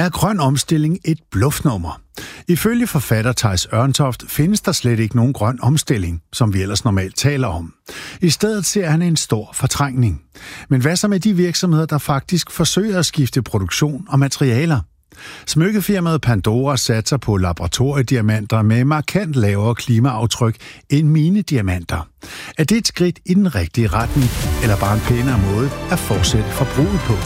Er grøn omstilling et bluffnummer? Ifølge forfatter Theis Ørntoft findes der slet ikke nogen grøn omstilling, som vi ellers normalt taler om. I stedet ser han en stor fortrængning. Men hvad så med de virksomheder, der faktisk forsøger at skifte produktion og materialer? Smykkefirmaet Pandora satser på laboratoriediamanter med markant lavere klimaaftryk end minediamanter. Er det et skridt i den rigtige retning, eller bare en pænere måde at fortsætte forbruget på?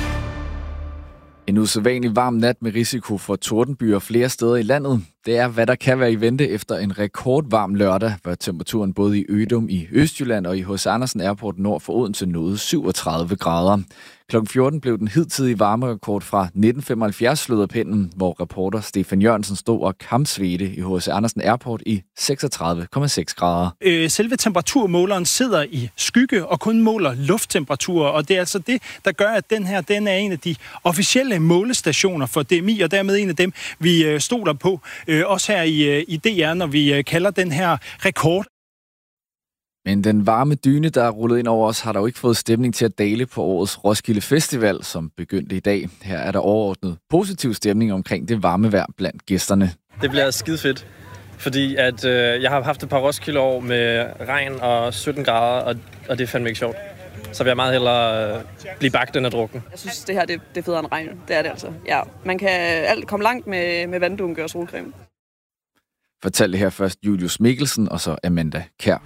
En usædvanlig varm nat med risiko for tordenbyer flere steder i landet. Det er, hvad der kan være i vente efter en rekordvarm lørdag, hvor temperaturen både i Ødum i Østjylland og i H.C. Andersen Airport nord for Odense nåede 37 grader. Klokken 14 blev den hidtidige varmerekord fra 1975 slået af pinden, hvor reporter Stefan Jørgensen stod og kampsvedte i H.C. Andersen Airport i 36,6 grader. Selve temperaturmåleren sidder i skygge og kun måler lufttemperatur, og det er altså det, der gør, at den er en af de officielle målestationer for DMI, og dermed en af dem, vi stoler på, også her i DR, når vi kalder den her rekord. Men den varme dyne, der er rullet ind over os, har dog ikke fået stemning til at dale på årets Roskilde Festival, som begyndte i dag. Her er der overordnet positiv stemning omkring det varme vejr blandt gæsterne. Det bliver skide fedt, fordi at, jeg har haft et par Roskilde-år med regn og 17 grader, og det er fandme ikke sjovt. Så vil jeg meget hellere blive bagt end at drukken. Jeg synes, det her det er federe end regn. Det er det altså. Ja, man kan komme langt med vanddunke og solcreme. Fortalte her først Julius Mikkelsen og så Amanda Kjær.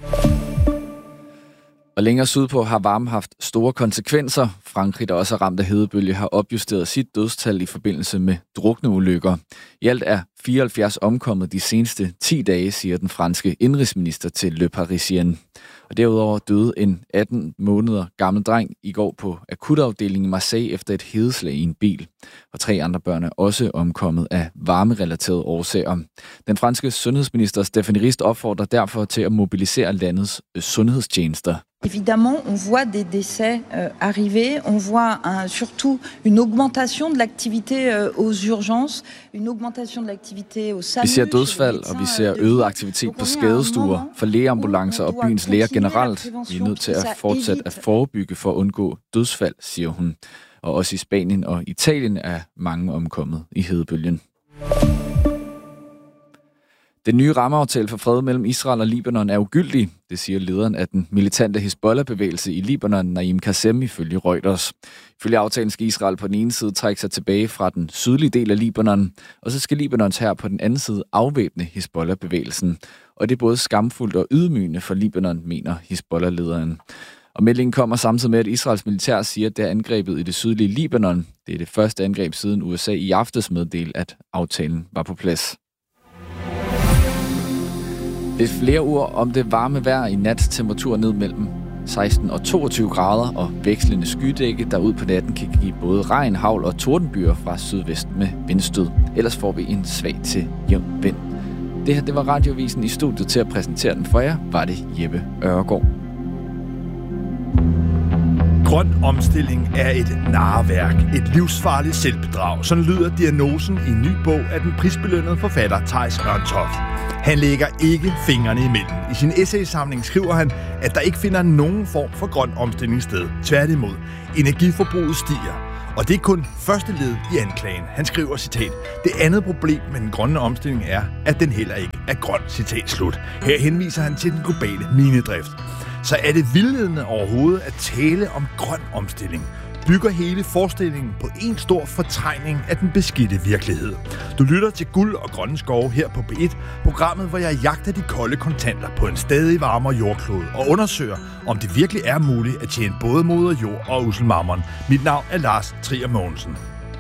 Og længere sydpå har varme haft store konsekvenser. Frankrig, der også er ramt af hedebølge, har opjusteret sit dødstal i forbindelse med drukneulykker. I alt er 74 omkommet de seneste 10 dage, siger den franske indrigsminister til Le Parisien. Og derudover døde en 18 måneder gammel dreng i går på akutafdelingen i Marseille efter et hedeslag i en bil. Og 3 andre børn er også omkommet af varmerelaterede årsager. Den franske sundhedsminister Stéphanie Rist opfordrer derfor til at mobilisere landets sundhedstjenester. Évidemment, on voit des décès arriver, on voit surtout une augmentation de l'activité aux urgences, une augmentation de l'activité au SAMU. Vi ser dødsfald, og vi ser øget aktivitet på skadestuer, for lægeambulancer og byens læger generelt. Vi er nødt til at fortsætte at forebygge for at undgå dødsfald, siger hun. Og også i Spanien og Italien er mange omkommet i hedebølgen. Den nye rammeaftale for fred mellem Israel og Libanon er ugyldig, det siger lederen af den militante Hizbollah-bevægelse i Libanon, Naim Qassem, ifølge Reuters. Ifølge aftalen skal Israel på den ene side trække sig tilbage fra den sydlige del af Libanon, og så skal Libanons hær på den anden side afvæbne Hizbollah-bevægelsen. Og det er både skamfuldt og ydmygende for Libanon, mener Hizbollah-lederen. Og meldingen kommer samtidig med, at Israels militær siger, at det er angrebet i det sydlige Libanon. Det er det første angreb siden USA i aftes meddelte, at aftalen var på plads. Lidt flere ord om det varme vejr i nat. Temperatur ned mellem 16 og 22 grader og vekslende skydække, der ud på natten kan give både regn, hagl og tordenbyer fra sydvest med vindstød. Ellers får vi en svag til jævn vind. Det her, det var Radioavisen. I studiet til at præsentere den for jer, var det Jeppe Ørgaard. Grøn omstilling er et narreværk, et livsfarligt selvbedrag. Sådan lyder diagnosen i en ny bog af den prisbelønnede forfatter Theis Ørntoft. Han lægger ikke fingrene imellem. I sin essaysamling skriver han, at der ikke finder nogen form for grøn omstilling sted. Tværtimod, energiforbruget stiger. Og det er kun første led i anklagen. Han skriver, citat, det andet problem med den grønne omstilling er, at den heller ikke er grøn, citat slut. Her henviser han til den globale minedrift. Så er det vildledende overhovedet at tale om grøn omstilling. Bygger hele forestillingen på en stor fortrængning af den beskidte virkelighed. Du lytter til Guld og Grønne Skove her på P1, programmet, hvor jeg jagter de kolde kontanter på en stadig varmere jordklode og undersøger, om det virkelig er muligt at tjene både moder jord og usselmammon. Mit navn er Lars Trier Mogensen.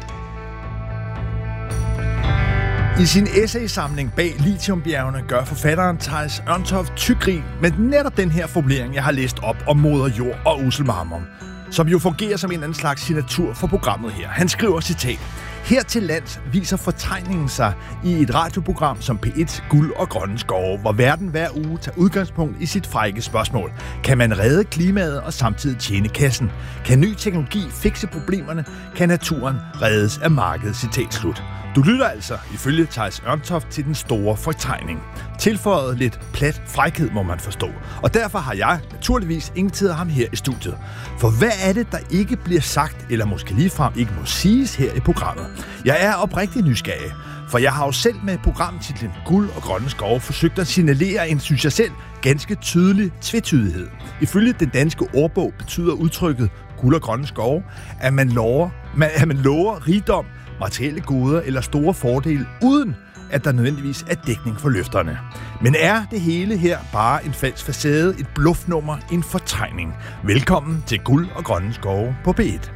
I sin essaysamling Bag lithiumbjergene gør forfatteren Theis Ørntoft tyggrin med netop den her formulering, jeg har læst op om moder jord og usselmammon, som jo fungerer som en anden slags signatur for programmet her. Han skriver, citat, her til lands viser fortegningen sig i et radioprogram som P1 Guld og Grønne Skove, hvor verden hver uge tager udgangspunkt i sit frække spørgsmål. Kan man redde klimaet og samtidig tjene kassen? Kan ny teknologi fikse problemerne? Kan naturen reddes af markedet? Citat slut. Du lytter altså, ifølge Theis Ørntoft, til den store fortegning. Tilføjet lidt plat frækhed, må man forstå. Og derfor har jeg naturligvis inviteret ham her i studiet. For hvad er det, der ikke bliver sagt, eller måske ligefrem ikke må siges her i programmet? Jeg er oprigtig nysgerrig, for jeg har jo selv med programtitlen Guld og Grønne Skove forsøgt at signalere en, synes jeg selv, ganske tydelig tvetydighed. Ifølge den danske ordbog betyder udtrykket Guld og Grønne Skove, at man lover rigdom, materielle goder eller store fordele, uden at der nødvendigvis er dækning for løfterne. Men er det hele her bare en falsk facade, et bluffnummer, en fortegning? Velkommen til Guld og Grønne Skove på P1.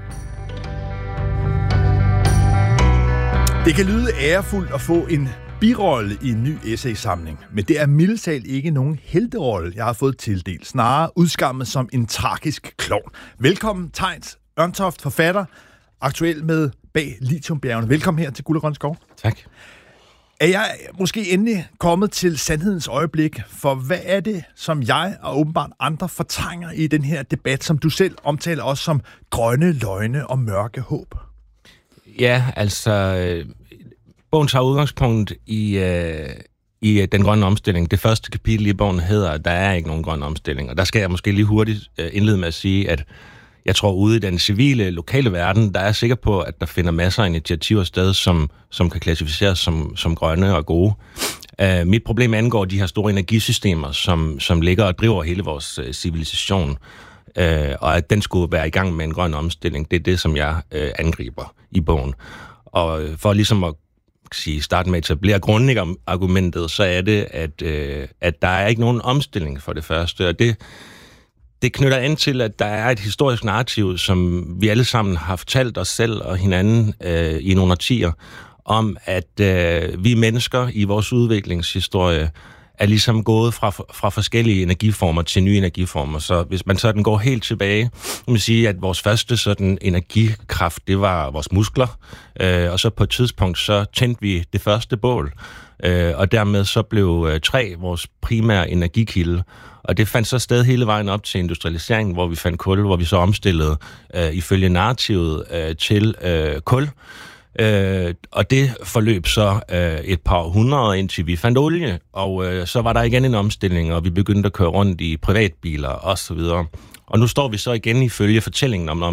Det kan lyde ærefuldt at få en birolle i en ny essaysamling, men det er mildest talt ikke nogen helterolle, jeg har fået tildelt. Snarere udskammet som en tragisk klovn. Velkommen, Theis Ørntoft, forfatter, aktuel med Bag Lithiumbjergene. Velkommen her til Guld og Grønne Skove. Tak. Er jeg måske endelig kommet til sandhedens øjeblik, for hvad er det, som jeg og åbenbart andre fortrænger i den her debat, som du selv omtaler også som grønne løgne og mørke håb? Ja, altså, bogen tager udgangspunkt i den grønne omstilling. Det første kapitel i bogen hedder, at der er ikke nogen grøn omstilling. Og der skal jeg måske lige hurtigt indlede med at sige, at jeg tror, ude i den civile, lokale verden, der er jeg sikker på, at der finder masser af initiativer sted, som kan klassificeres som grønne og gode. Mit problem angår de her store energisystemer, som ligger og driver hele vores civilisation. Og at den skulle være i gang med en grøn omstilling, det er det, som jeg angriber i bogen. Og for ligesom at starte med at etablere grundargumentet, så er det, at der er ikke nogen omstilling for det første, og det knytter an til, at der er et historisk narrativ, som vi alle sammen har fortalt os selv og hinanden i nogle årtier, om at vi mennesker i vores udviklingshistorie er ligesom gået fra forskellige energiformer til nye energiformer. Så hvis man sådan går helt tilbage, kan man sige, at vores første sådan energikraft, det var vores muskler, og så på et tidspunkt, så tændte vi det første bål, og dermed så blev træ vores primære energikilde. Og det fandt så sted hele vejen op til industrialiseringen, hvor vi fandt kul, hvor vi så omstillede ifølge narrativet til kul. Og det forløb så et par århundreder, indtil vi fandt olie, og så var der igen en omstilling, og vi begyndte at køre rundt i privatbiler osv. Og nu står vi så igen ifølge fortællingen om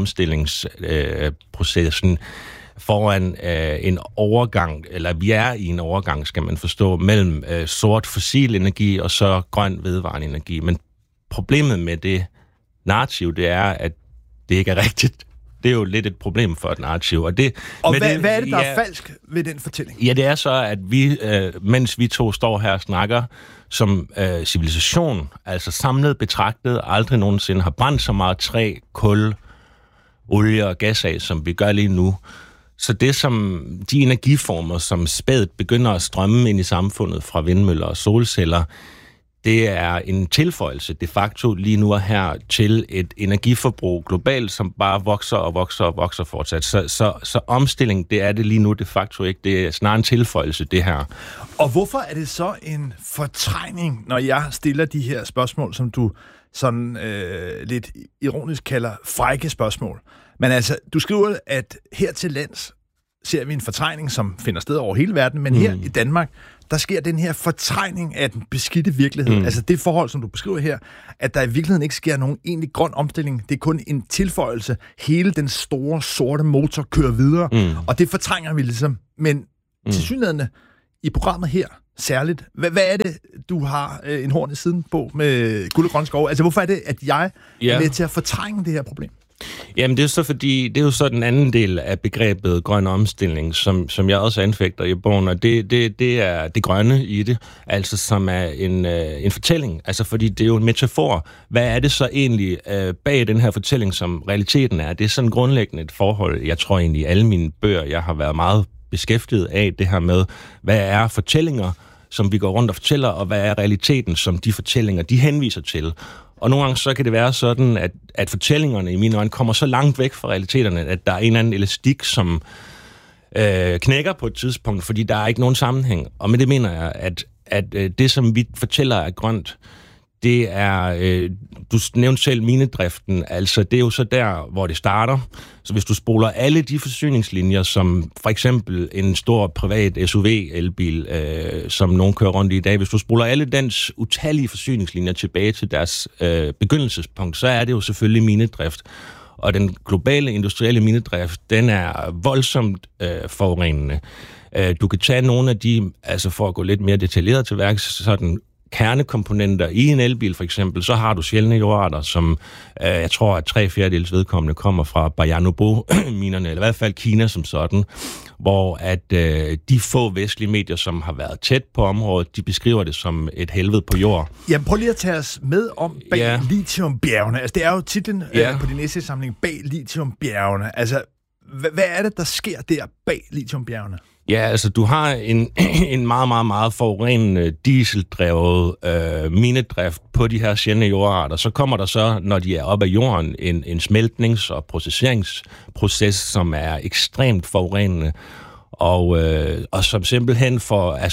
omstillingsprocessen foran en overgang, eller vi er i en overgang, skal man forstå, mellem sort fossil energi og så grøn vedvarende energi. Men problemet med det narrativ, det er, at det ikke er rigtigt. Det er jo lidt et problem for et narrativ. Og hvad er det, der er falsk ved den fortælling? Ja, det er så, at vi, mens vi to står her og snakker, som civilisation, altså samlet betragtet, aldrig nogensinde har brændt så meget træ, kul, olie og gas af, som vi gør lige nu. Så det som de energiformer, som spædet begynder at strømme ind i samfundet fra vindmøller og solceller, det er en tilføjelse de facto lige nu og her til et energiforbrug globalt, som bare vokser og vokser og vokser fortsat. Så omstilling, det er det lige nu de facto ikke. Det er snarere en tilføjelse, det her. Og hvorfor er det så en fortrængning, når jeg stiller de her spørgsmål, som du sådan lidt ironisk kalder frække spørgsmål? Men altså, du skriver, at her til lands ser vi en fortrængning, som finder sted over hele verden, men her i Danmark, der sker den her fortrængning af den beskidte virkelighed. Altså det forhold, som du beskriver her, at der i virkeligheden ikke sker nogen egentlig grøn omstilling. Det er kun en tilføjelse. Hele den store, sorte motor kører videre, og det fortrænger vi ligesom. Men tilsyneladende i programmet her, særligt, hvad er det, du har en horn i siden på med Guld og Grønne Skove? Altså hvorfor er det, at jeg er med til at fortrænge det her problem? Jamen det er så fordi, det er jo så den anden del af begrebet grøn omstilling, som jeg også anfægter i bogen, og det er det grønne i det, altså som er en fortælling, altså fordi det er jo en metafor. Hvad er det så egentlig bag den her fortælling, som realiteten er? Det er sådan grundlæggende et forhold, jeg tror egentlig i alle mine bøger, jeg har været meget beskæftiget af det her med, hvad er fortællinger, som vi går rundt og fortæller, og hvad er realiteten, som de fortællinger, de henviser til. Og nogle gange så kan det være sådan, at fortællingerne i mine øjne kommer så langt væk fra realiteterne, at der er en eller anden elastik, som knækker på et tidspunkt, fordi der er ikke nogen sammenhæng. Og med det mener jeg, at det, som vi fortæller er grønt, det er, du nævnte selv minedriften, altså det er jo så der, hvor det starter. Så hvis du spoler alle de forsyningslinjer, som for eksempel en stor privat SUV-elbil, som nogen kører rundt i dag, hvis du spoler alle dens utallige forsyningslinjer tilbage til deres begyndelsespunkt, så er det jo selvfølgelig minedrift. og den globale industrielle minedrift, den er voldsomt forurenende. Du kan tage nogle af de, altså for at gå lidt mere detaljeret til værks, sådan kernekomponenter i en elbil for eksempel, så har du sjældne jordarter, som jeg tror, at 3/4 vedkommende kommer fra Bayanobou-minerne, eller i hvert fald Kina som sådan, hvor at de få vestlige medier, som har været tæt på området, de beskriver det som et helvede på jord. Jamen prøv lige at tage os med om bag lithiumbjergene. Altså det er jo titlen på din essaysamling, Bag lithiumbjergene. Altså hvad er det, der sker der bag lithiumbjergene? Ja, altså du har en meget, meget, meget forurenende dieseldrevet minedrift på de her sjældne jordarter. Så kommer der så, når de er oppe af jorden, en smeltnings- og processeringsproces, som er ekstremt forurenende, og som simpelthen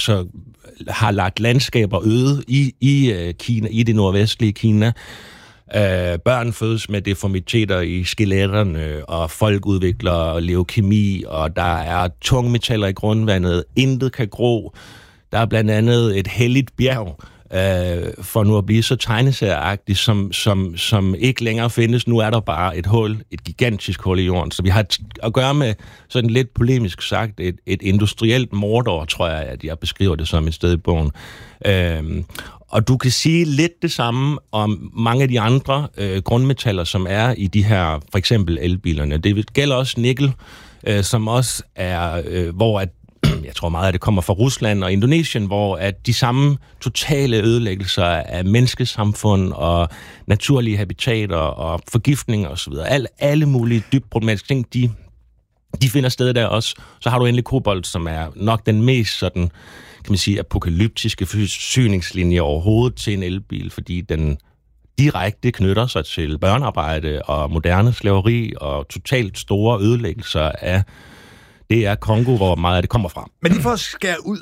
har lagt landskaber øde i Kina, i det nordvestlige Kina. Børn fødes med deformiteter i skeletterne, og folk udvikler leukemi, og der er tungmetaller i grundvandet. Intet kan gro. Der er blandt andet et helligt bjerg, for nu at blive så tegneserieagtigt, som ikke længere findes. Nu er der bare et hul, et gigantisk hul i jorden. Så vi har at gøre med, sådan lidt polemisk sagt, et industrielt mordor, tror jeg, at jeg beskriver det som et sted i bogen. Og du kan sige lidt det samme om mange af de andre grundmetaller, som er i de her, for eksempel elbilerne. Det gælder også nikkel, som også er, hvor at, jeg tror meget, at det kommer fra Rusland og Indonesien, hvor at de samme totale ødelæggelser af menneskesamfund og naturlige habitater og forgiftninger osv., alle mulige dybt problematiske ting, de finder sted der også. Så har du endelig kobolt, som er nok den mest sådan, kan man sige, apokalyptiske forsyningslinje overhovedet til en elbil, fordi den direkte knytter sig til børnearbejde og moderne slaveri og totalt store ødelæggelser af det er Kongo, hvor meget af det kommer fra. Men lige for at skære ud,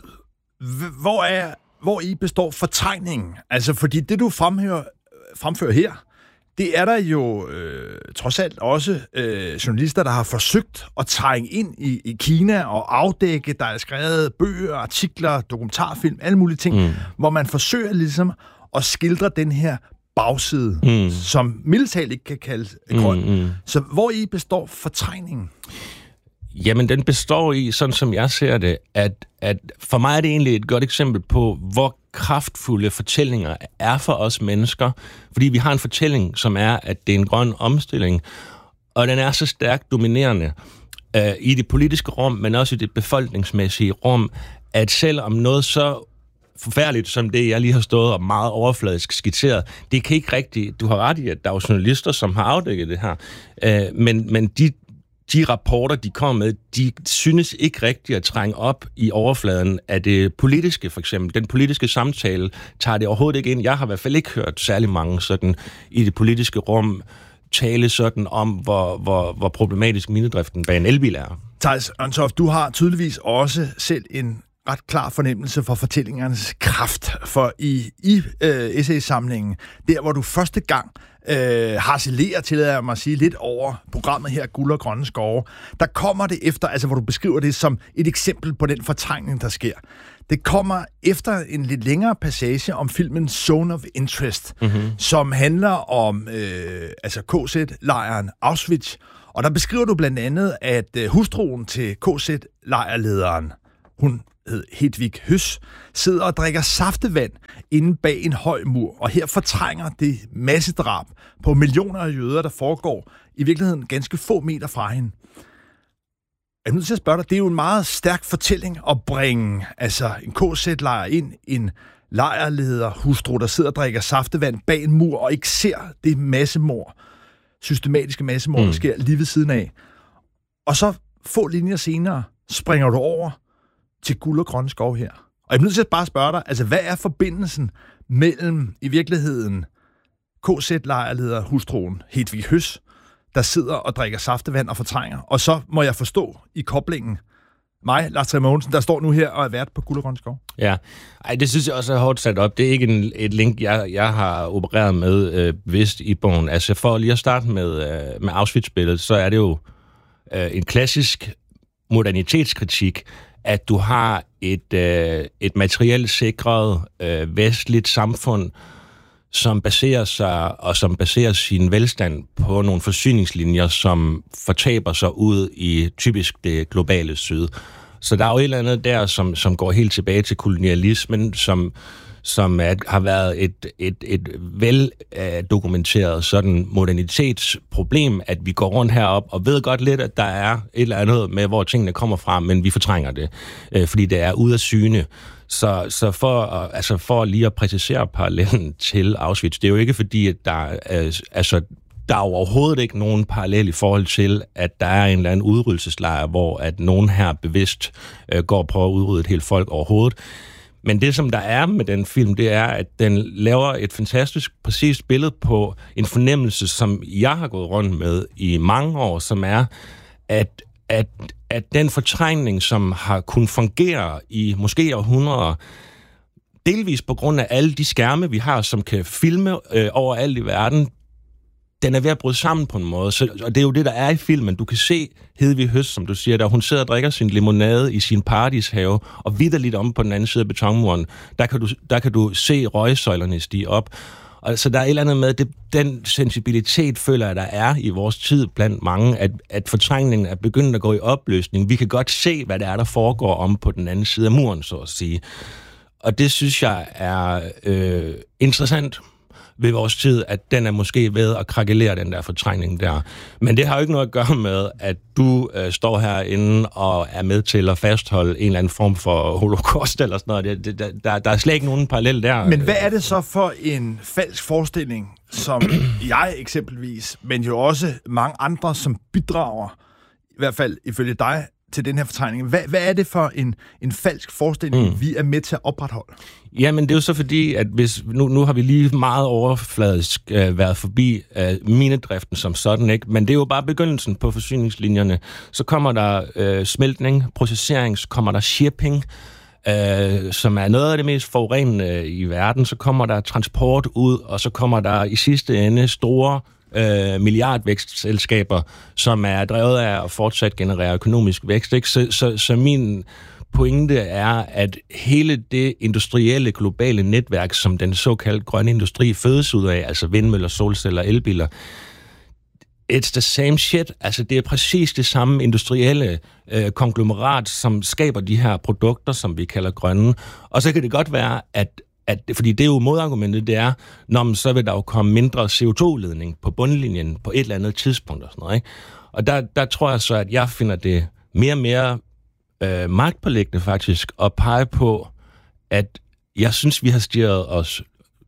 hvor i består fortrængningen? Altså, fordi det, du fremfører her, det er der jo trods alt også journalister, der har forsøgt at trænge ind i Kina og afdække. Der er skrevet bøger, artikler, dokumentarfilm, alle mulige ting, hvor man forsøger ligesom at skildre den her bagside, som militært ikke kan kaldes grøn. Så hvor i består fortrængningen? Jamen, den består i, sådan som jeg ser det, at for mig er det egentlig et godt eksempel på, hvor kraftfulde fortællinger er for os mennesker. Fordi vi har en fortælling, som er, at det er en grøn omstilling, og den er så stærkt dominerende i det politiske rum, men også i det befolkningsmæssige rum, at selvom noget så forfærdeligt som det, jeg lige har stået og meget overfladisk skitseret, det kan ikke rigtigt. Du har ret i, at der er journalister, som har afdækket det her, men de rapporter, de kommer med, de synes ikke rigtigt at trænge op i overfladen af det politiske, for eksempel. Den politiske samtale tager det overhovedet ikke ind. Jeg har i hvert fald ikke hørt særlig mange sådan i det politiske rum tale sådan om, hvor problematisk minedriften bag en elbil er. Theis Ørntoft, du har tydeligvis også selv en ret klar fornemmelse for fortællingernes kraft, for i essaysamlingen, der hvor du første gang harcelerer, tillader jeg mig at sige, lidt over programmet her, Guld og Grønne Skove, der kommer det efter, altså hvor du beskriver det som et eksempel på den fortrængning, der sker. Det kommer efter en lidt længere passage om filmen Zone of Interest, som handler om KZ-lejren Auschwitz, og der beskriver du blandt andet, at hustruen til KZ-lejrlederen, hun hed Hedvig Høss, sidder og drikker saftevand inde bag en høj mur, og her fortrænger det massedrab på millioner af jøder, der foregår i virkeligheden ganske få meter fra hende. Jeg er nødt til at spørge dig, det er jo en meget stærk fortælling at bringe en KZ-lejr ind, en lejrleder hustru, der sidder og drikker saftevand bag en mur, og ikke ser det massemord, systematiske massemord, der sker lige ved siden af. Og så få linjer senere springer du over til Guld og Grønne Skov her. Og jeg er nødt til at bare spørge dig, altså hvad er forbindelsen mellem i virkeligheden KZ-lejrleder hustruen Hedvig Høss, der sidder og drikker saftevand og fortrænger, og så må jeg forstå i koblingen mig, Lars Trier Mogensen, der står nu her og er vært på Guld og Grønne Skov. Ja, det synes jeg også er hårdt sat op. Det er ikke et link, jeg har opereret med bevidst i bogen. Altså for lige at starte med Auschwitz-billedet, så er det jo en klassisk modernitetskritik, at du har et materielt sikret vestligt samfund, som baserer sin velstand på nogle forsyningslinjer, som fortaber sig ud i typisk det globale syd. Så der er jo et eller andet der, som går helt tilbage til kolonialismen, som har været et vel dokumenteret sådan modernitetsproblem, at vi går rundt herop og ved godt lidt, at der er et eller andet med, hvor tingene kommer fra, men vi fortrænger det, fordi det er ude af syne. Så for lige at præcisere parallellen til Auschwitz, det er jo ikke fordi, at der er jo overhovedet ikke nogen parallel i forhold til, at der er en eller anden udryddelseslejr, hvor at nogen her bevidst går på at udrydde et helt folk overhovedet. Men det, som der er med den film, det er, at den laver et fantastisk præcist billede på en fornemmelse, som jeg har gået rundt med i mange år, som er, at den fortrængning, som har kunnet fungere i måske århundreder, delvis på grund af alle de skærme, vi har, som kan filme overalt i verden, den er ved at bryde sammen på en måde. Og det er jo det, der er i filmen. Du kan se Hedvig Høst, som du siger, der hun sidder og drikker sin limonade i sin paradishave, og vitterligt om på den anden side af betonmuren, der kan du se røgsøjlerne stige op. Og så der er et eller andet med, den sensibilitet, føler jeg, der er i vores tid blandt mange, at fortrængningen er begyndt at gå i opløsning. Vi kan godt se, hvad det er, der foregår om på den anden side af muren, så at sige. Og det synes jeg er interessant ved vores tid, at den er måske ved at krakelere den der fortrængning der. Men det har jo ikke noget at gøre med, at du står herinde og er med til at fastholde en eller anden form for holocaust eller sådan noget. Der er slet ikke nogen parallel der. Men hvad er det så for en falsk forestilling, som jeg eksempelvis, men jo også mange andre, som bidrager, i hvert fald ifølge dig, til den her fortrængning. Hvad er det for en falsk forestilling, vi er med til at opretholde? Jamen, det er jo så fordi, at hvis nu har vi lige meget overfladisk været forbi minedriften som sådan, ikke? Men det er jo bare begyndelsen på forsyningslinjerne. Så kommer der smeltning, processering, så kommer der shipping, som er noget af det mest forurenende i verden. Så kommer der transport ud, og så kommer der i sidste ende store milliardvækstselskaber, som er drevet af at fortsat generere økonomisk vækst. Ikke? Så min pointe er, at hele det industrielle globale netværk, som den såkaldte grønne industri fødes ud af, altså vindmøller, solceller, elbiler, it's the same shit. Altså, det er præcis det samme industrielle konglomerat, som skaber de her produkter, som vi kalder grønne. Og så kan det godt være, at fordi det er jo modargumentet, det er, så vil der jo komme mindre CO2-udledning på bundlinjen på et eller andet tidspunkt og sådan noget, ikke? Og der tror jeg så, at jeg finder det mere og mere magtpåliggende faktisk at pege på, at jeg synes, vi har stirret os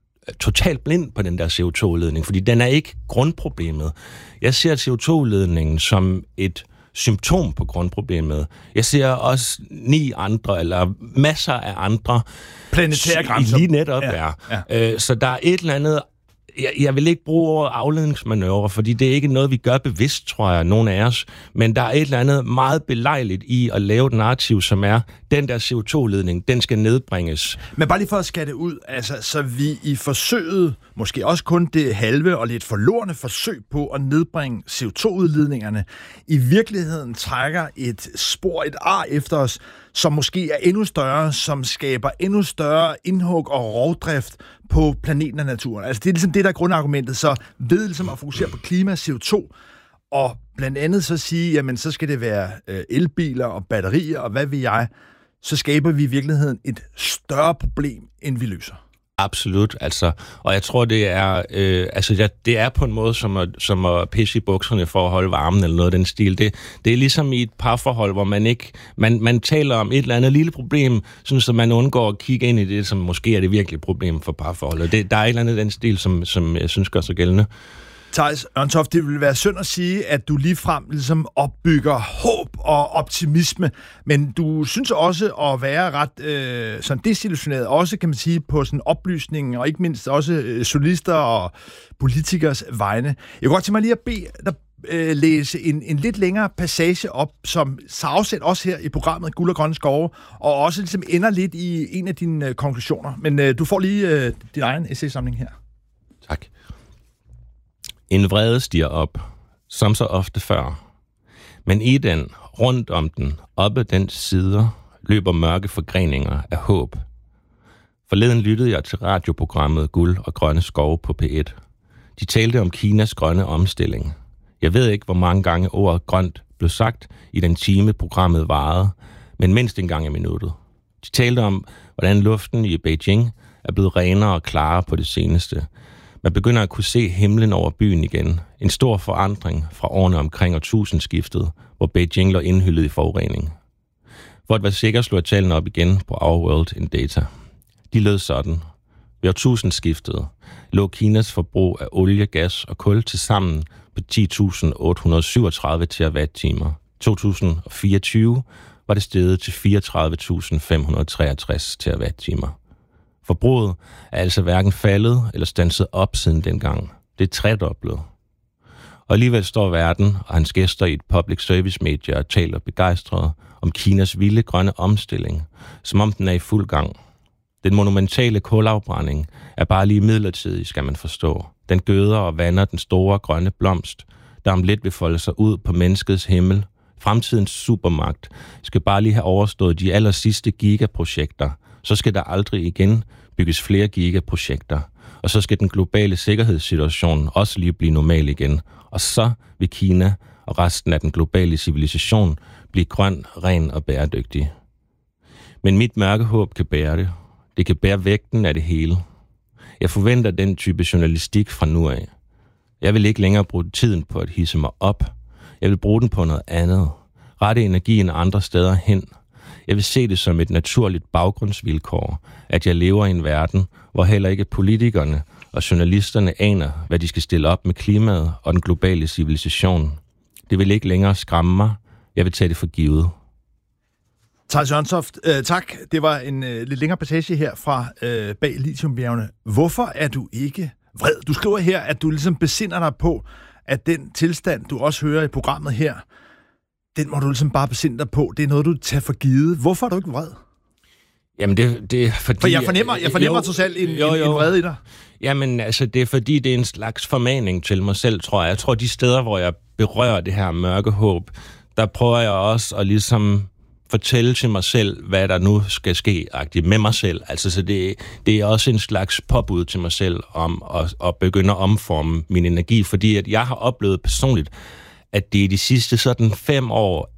totalt blind på den der CO2-udledning, fordi den er ikke grundproblemet. Jeg ser CO2-udledningen som et symptom på grundproblemet. Jeg ser også 9 andre, eller masser af andre planetære grænser. Lige netop er. Så der er et eller andet. Jeg vil ikke bruge ordet afledningsmanøvre, fordi det er ikke noget, vi gør bevidst, tror jeg, nogen af os. Men der er et eller andet meget belejligt i at lave et narrativ, som er, den der CO2-ledning, den skal nedbringes. Men bare lige for at skære det ud, altså, så vi i forsøget, måske også kun det halve og lidt forlorne forsøg på at nedbringe CO2-udledningerne, i virkeligheden trækker et spor, et ar efter os, som måske er endnu større, som skaber endnu større indhug og rovdrift på planeten og naturen. Altså det er ligesom det, der er grundargumentet. Så ved ligesom at fokusere på klima, CO2, og blandt andet så sige, jamen så skal det være elbiler og batterier, og hvad ved jeg, så skaber vi i virkeligheden et større problem, end vi løser. Absolut, altså, og jeg tror, det er, det er på en måde som at pisse i bukserne for at holde varmen, eller noget af den stil. Det er ligesom i et parforhold, hvor man taler om et eller andet lille problem, sådan så man undgår at kigge ind i det, som måske er det virkelige problem for parforholdet. Der er et eller andet den stil, som jeg synes gør sig gældende. Theis Ørntoft, det vil være synd at sige, at du ligefrem ligesom opbygger håb og optimisme, men du synes også at være ret sådan desillusioneret, også kan man sige, på sådan oplysningen, og ikke mindst også journalister og politikers vegne. Jeg kunne godt tænke mig lige at bede dig læse en lidt længere passage op, som tager afsæt også her i programmet Guld og Grønne Skove, og også ligesom ender lidt i en af dine konklusioner. Men du får lige din egen essaysamling her. Tak. En vrede stiger op, som så ofte før. Men i den, rundt om den, oppe den sider, løber mørke forgreninger af håb. Forleden lyttede jeg til radioprogrammet Guld og Grønne Skove på P1. De talte om Kinas grønne omstilling. Jeg ved ikke, hvor mange gange ordet grønt blev sagt i den time, programmet varede, men mindst en gang i minuttet. De talte om, hvordan luften i Beijing er blevet renere og klarere på det seneste. Man begynder at kunne se himlen over byen igen. En stor forandring fra årene omkring årtusindskiftet, hvor Beijing lå indhyllet i forurening. For at være sikker slog jeg tallene op igen på Our World in Data. De lød sådan. Ved årtusindskiftet lå Kinas forbrug af olie, gas og kul til sammen på 10.837 terawatt-timer. 2024 var det steget til 34.563 terawatt-timer. Forbruget er altså hverken faldet eller standset op siden dengang. Det er tredoblet. Og alligevel står verden og hans gæster i et public service medie og taler begejstret om Kinas vilde grønne omstilling, som om den er i fuld gang. Den monumentale kulafbrænding er bare lige midlertidig, skal man forstå. Den gøder og vander den store grønne blomst, der om lidt vil folde sig ud på menneskets himmel. Fremtidens supermagt skal bare lige have overstået de allersidste gigaprojekter. Så skal der aldrig igen bygges flere gigaprojekter. Og så skal den globale sikkerhedssituation også lige blive normal igen. Og så vil Kina og resten af den globale civilisation blive grøn, ren og bæredygtig. Men mit mørke håb kan bære det. Det kan bære vægten af det hele. Jeg forventer den type journalistik fra nu af. Jeg vil ikke længere bruge tiden på at hisse mig op. Jeg vil bruge den på noget andet. Rette energien andre steder hen. Jeg vil se det som et naturligt baggrundsvilkår, at jeg lever i en verden, hvor heller ikke politikerne og journalisterne aner, hvad de skal stille op med klimaet og den globale civilisation. Det vil ikke længere skræmme mig. Jeg vil tage det for givet. Theis Ørntoft, tak. Det var en lidt længere passage her fra bag Lithiumbjergene. Hvorfor er du ikke vred? Du skriver her, at du ligesom besinder dig på, at den tilstand, du også hører i programmet her, den må du ligesom bare besinde dig på. Det er noget, du tager for givet. Hvorfor er du ikke vred? Jamen, det er fordi... For jeg fornemmer totalt en vrede i dig. Jamen, altså, det er fordi, det er en slags formaning til mig selv, tror jeg. Jeg tror, de steder, hvor jeg berører det her mørke håb, der prøver jeg også at ligesom fortælle til mig selv, hvad der nu skal ske med mig selv. Altså, så det er også en slags påbud til mig selv om at begynde at omforme min energi, fordi at jeg har oplevet personligt, at det i de sidste sådan 5 år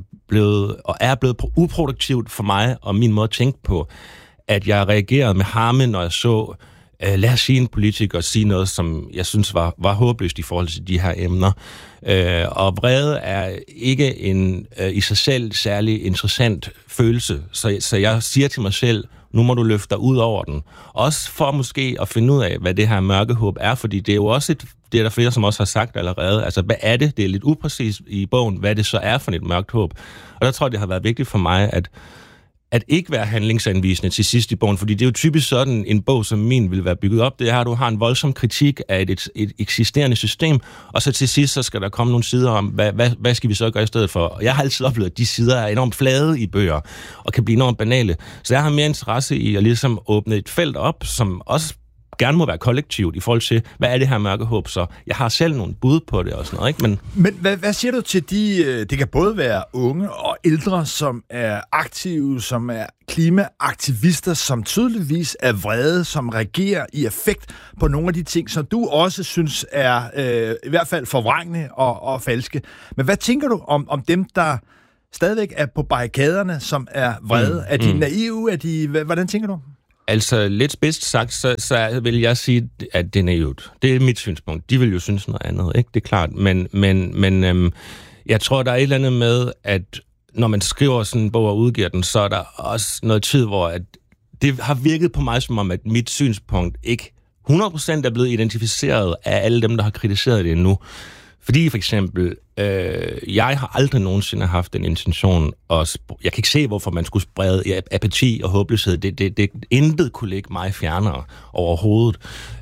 er blevet uproduktivt for mig og min måde at tænke på, at jeg reagerede med harme, når jeg så, lad os sige en politiker sige noget, som jeg synes var håbløst i forhold til de her emner. Og vrede er ikke en i sig selv særlig interessant følelse, så jeg siger til mig selv, nu må du løfte dig ud over den. Også for måske at finde ud af, hvad det her mørke håb er, fordi det er jo også det er der flere, som også har sagt allerede. Altså, hvad er det? Det er lidt upræcist i bogen, hvad det så er for et mørkt håb. Og der tror jeg, det har været vigtigt for mig, at ikke være handlingsanvisende til sidst i bogen, fordi det er jo typisk sådan, en bog som min vil være bygget op. Det er, at du har en voldsom kritik af et eksisterende system, og så til sidst, så skal der komme nogle sider om, hvad skal vi så gøre i stedet for? Og jeg har altid oplevet, at de sider er enormt flade i bøger, og kan blive enormt banale. Så jeg har mere interesse i at ligesom åbne et felt op, som også gerne må være kollektivt i forhold til, hvad er det her mørke håb så? Jeg har selv nogle bud på det og sådan noget, ikke? Men hvad siger du til det kan både være unge og ældre, som er aktive, som er klimaaktivister, som tydeligvis er vrede, som reagerer i affekt på nogle af de ting, som du også synes er i hvert fald forvrængende og falske. Men hvad tænker du om dem, der stadigvæk er på barrikaderne, som er vrede? Er de naive? Hvordan tænker du? Altså, lidt spidst sagt, så vil jeg sige, at det er naivt. Det er mit synspunkt. De vil jo synes noget andet, ikke? Det er klart. Men jeg tror, der er et eller andet med, at når man skriver sådan en bog og udgiver den, så er der også noget tid, hvor at det har virket på mig som om, at mit synspunkt ikke 100% er blevet identificeret af alle dem, der har kritiseret det endnu. Fordi for eksempel, jeg har aldrig nogensinde haft en intention, og jeg kan ikke se, hvorfor man skulle sprede apati og håbløshed. Det intet kunne ligge mig fjernere overhovedet.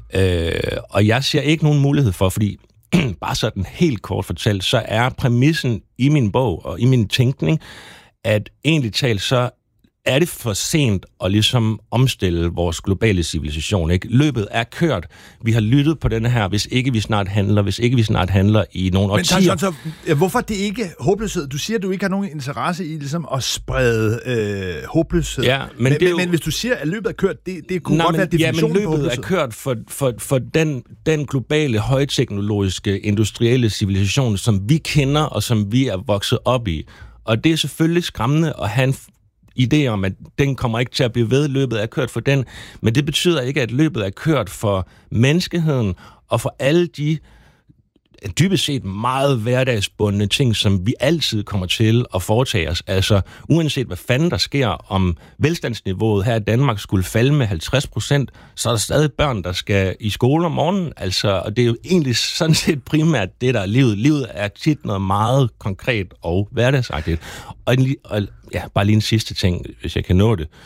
Og jeg ser ikke nogen mulighed for, fordi bare sådan helt kort fortalt, så er præmissen i min bog og i min tænkning, at egentlig talt så er det for sent at ligesom omstille vores globale civilisation, ikke? Løbet er kørt. Vi har lyttet på denne her, hvis ikke vi snart handler i nogle årtier. Men hvorfor det ikke håbløshed? Du siger, at du ikke har nogen interesse i ligesom at sprede håbløshed. Ja, men hvis du siger, at løbet er kørt, det kunne godt være definitionen på håbløshed. Ja, men løbet er kørt for den globale, højteknologiske, industrielle civilisation, som vi kender og som vi er vokset op i. Og det er selvfølgelig skræmmende at have en idé om, at den kommer ikke til at blive ved, løbet er kørt for den, men det betyder ikke, at løbet er kørt for menneskeheden og for alle de dybest set meget hverdagsbundne ting, som vi altid kommer til at foretage os. Altså, uanset hvad fanden der sker, om velstandsniveauet her i Danmark skulle falde med 50%, så er der stadig børn, der skal i skole om morgenen. Altså, og det er jo egentlig sådan set primært det, der er livet. Livet er tit noget meget konkret og hverdagsagtigt. Og bare lige en sidste ting, hvis jeg kan nå det.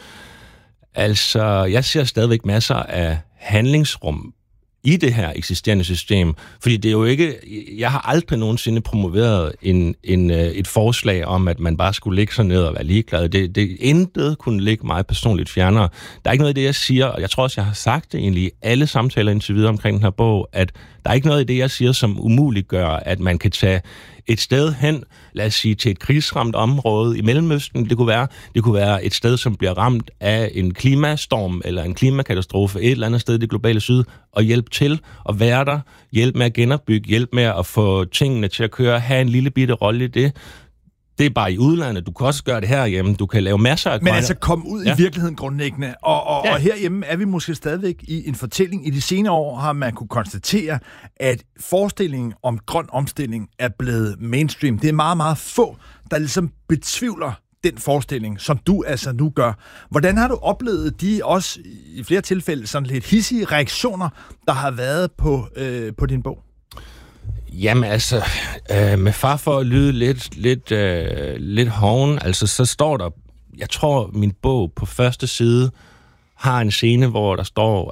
Altså, jeg ser stadigvæk masser af handlingsrum i det her eksisterende system, fordi det er jo ikke, jeg har aldrig nogensinde promoveret et forslag om, at man bare skulle ligge sig ned og være ligeglad. Det intet kunne ligge mig personligt fjernere. Der er ikke noget i det, jeg siger, og jeg tror også, jeg har sagt det egentlig i alle samtaler indtil videre omkring den her bog, at der er ikke noget i det, jeg siger, som umuliggør, at man kan tage et sted hen, lad os sige, til et krigsramt område i Mellemøsten. Det kunne være et sted, som bliver ramt af en klimastorm eller en klimakatastrofe et eller andet sted i det globale syd, og hjælpe til at være der, hjælpe med at genopbygge, hjælpe med at få tingene til at køre, have en lille bitte rolle i det. Det er bare i udlandet. Du kan også gøre det herhjemme. Du kan lave masser af... Men altså komme ud i virkeligheden grundlæggende. Og herhjemme er vi måske stadigvæk i en fortælling. I de senere år har man kunne konstatere, at forestillingen om grøn omstilling er blevet mainstream. Det er meget, meget få, der ligesom betvivler den forestilling, som du altså nu gør. Hvordan har du oplevet de også i flere tilfælde sådan lidt hissige reaktioner, der har været på din bog? Jamen altså, med far for at lyde lidt hoven, altså så står der, jeg tror min bog på første side har en scene, hvor der står,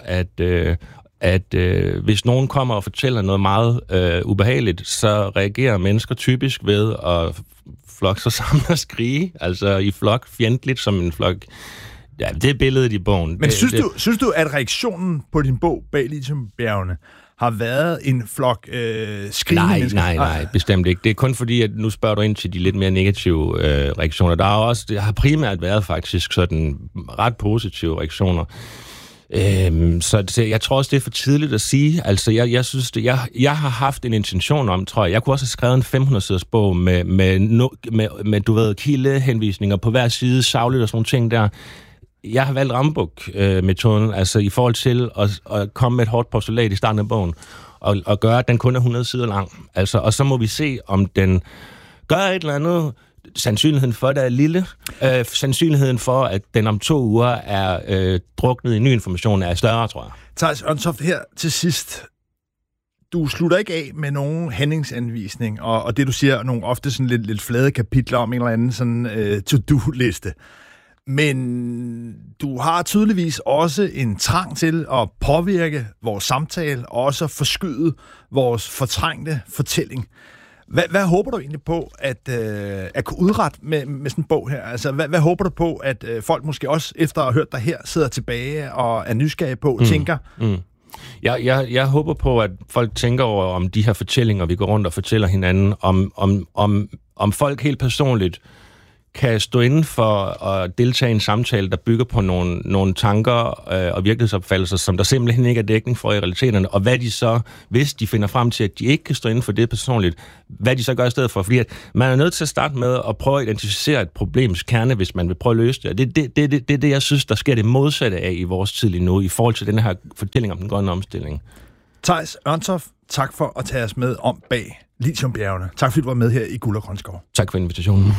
at hvis nogen kommer og fortæller noget meget ubehageligt, så reagerer mennesker typisk ved at flokke sig sammen og skrige, altså i flok, fjendtligt som en flok. Ja, det er billedet i bogen. Men synes du, at reaktionen på din bog, Bag Lithiumbjergene, har været en flok skrigende mennesker? Nej, bestemt ikke. Det er kun fordi, at nu spørger du ind til de lidt mere negative reaktioner. Det har primært været faktisk sådan ret positive reaktioner. Så jeg tror også, det er for tidligt at sige. Altså, jeg synes, jeg har haft en intention om, tror jeg kunne også have skrevet en 500-siders bog med du ved, kildehenvisninger på hver side, sagligt og sådan nogle ting der. Jeg har valgt Rambuk-metoden, altså i forhold til at komme med et hårdt postulat i starten af bogen, og gøre, at den kun er 100 sider lang. Altså, og så må vi se, om den gør et eller andet. Sandsynligheden for, det er lille. Sandsynligheden for, at den om 2 uger er druknet i ny information, er større, tror jeg. Theis Ørntoft, her til sidst. Du slutter ikke af med nogen handlingsanvisning, og det, du siger, nogle ofte sådan lidt flade kapitler om en eller anden sådan to-do-liste. Men du har tydeligvis også en trang til at påvirke vores samtale, og også forskyde vores fortrængte fortælling. Hvad håber du egentlig på at kunne udrette med sådan en bog her? Altså, hvad håber du på, at folk måske også, efter at have hørt dig her, sidder tilbage og er nysgerrige på, tænker? Jeg håber på, at folk tænker over om de her fortællinger, vi går rundt og fortæller hinanden, om folk helt personligt kan stå inden for at deltage i en samtale, der bygger på nogle tanker og virkelighedsopfattelser, som der simpelthen ikke er dækning for i realiteterne, og hvad de så, hvis de finder frem til, at de ikke kan stå inden for det personligt, hvad de så gør i stedet for. Fordi at man er nødt til at starte med at prøve at identificere et problems kerne, hvis man vil prøve at løse det. Og det er det, jeg synes, der sker det modsatte af i vores tid lige nu, i forhold til den her fortælling om den grønne omstilling. Theis Ørntoft, tak for at tage os med om Bag Lithiumbjergene. Tak fordi du var med her i Guld og Grøn Skov. Tak for invitationen.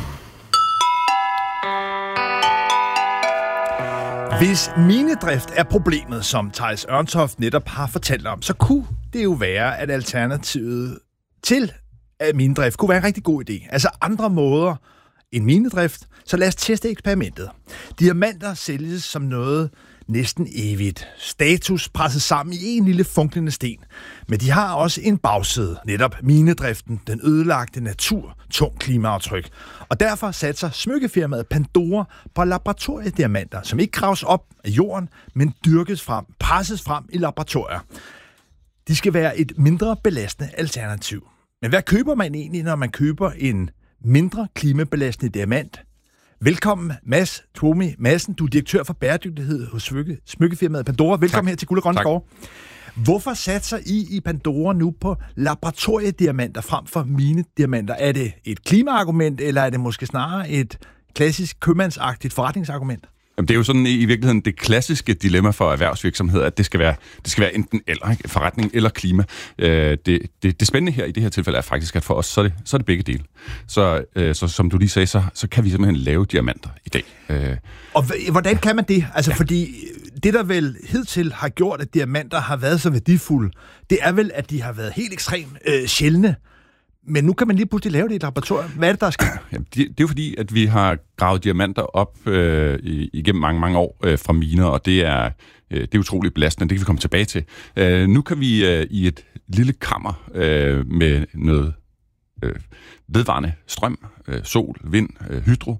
Hvis minedrift er problemet, som Theis Ørntoft netop har fortalt om, så kunne det jo være, at alternativet til minedrift kunne være en rigtig god idé. Altså andre måder en minedrift, så lad os teste eksperimentet. Diamanter sælges som noget næsten evigt. Status presset sammen i en lille funklende sten. Men de har også en bagside, netop minedriften, den ødelagte natur, tung klimaaftryk. Og derfor satser smykkefirmaet Pandora på laboratoriediamanter, som ikke graves op af jorden, men dyrkes frem, presses frem i laboratorier. De skal være et mindre belastende alternativ. Men hvad køber man egentlig, når man køber en mindre klimabelastende diamant? Velkommen, Mads Tomi Madsen. Du er direktør for bæredygtighed hos smykkefirmaet Pandora. Velkommen her til Guld og Grønne Skove. Hvorfor satser I Pandora nu på laboratoriediamanter frem for minediamanter? Er det et klimaargument, eller er det måske snarere et klassisk købmandsagtigt forretningsargument? Jamen, det er jo sådan i virkeligheden det klassiske dilemma for erhvervsvirksomheder, at det skal være enten eller, ikke? Forretning eller klima. Det spændende her i det her tilfælde er faktisk, at for os, så er det begge dele. Så som du lige sagde, så kan vi simpelthen lave diamanter i dag. Og hvordan kan man det? Altså, fordi det, der vel hidtil har gjort, at diamanter har været så værdifulde, det er vel, at de har været helt ekstremt sjældne. Men nu kan man lige pludselig lave det i et laboratorium. Hvad er det, der sker? Jamen, det er jo fordi, at vi har gravet diamanter op igennem mange, mange år fra miner, og det er utroligt belastende. Det kan vi komme tilbage til. Nu kan vi i et lille kammer med noget vedvarende strøm, sol, vind, hydro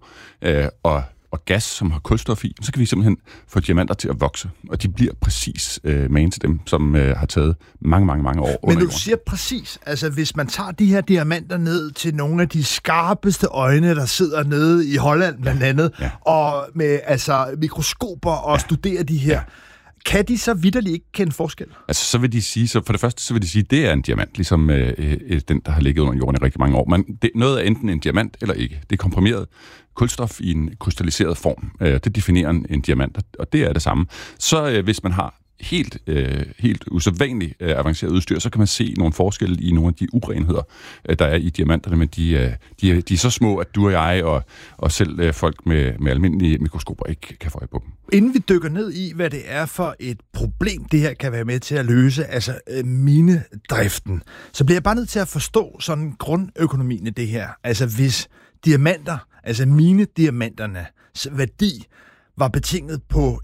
og gas, som har kulstof i, så kan vi simpelthen få diamanter til at vokse. Og de bliver præcis magen til dem, som har taget mange, mange, mange år. Men du siger præcis, altså hvis man tager de her diamanter ned til nogle af de skarpeste øjne, der sidder nede i Holland blandt andet, og med mikroskoper og studerer de her, kan de så vitterligt ikke kende forskel? Altså, så vil de sige, for det første, så vil de sige, det er en diamant, ligesom den, der har ligget under jorden i rigtig mange år. Men noget er enten en diamant eller ikke. Det er komprimeret kulstof i en krystalliseret form. Det definerer en diamant, og det er det samme. Så hvis man har helt usædvanligt avanceret udstyr, så kan man se nogle forskelle i nogle af de urenheder, der er i diamanterne, men de er så små, at du og jeg og selv folk med almindelige mikroskoper ikke kan få øje på dem. Inden vi dykker ned i, hvad det er for et problem, det her kan være med til at løse, altså minedriften, så bliver jeg bare nødt til at forstå sådan grundøkonomien i det her. Altså hvis diamanter, altså minediamanternes værdi var betinget på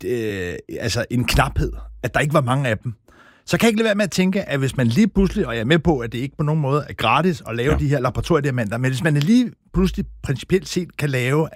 en knaphed, at der ikke var mange af dem, så kan jeg ikke lade være med at tænke, at hvis man lige pludselig, og jeg er med på, at det ikke på nogen måde er gratis at lave de her laboratoriediamanter, men hvis man lige pludselig principielt set kan lave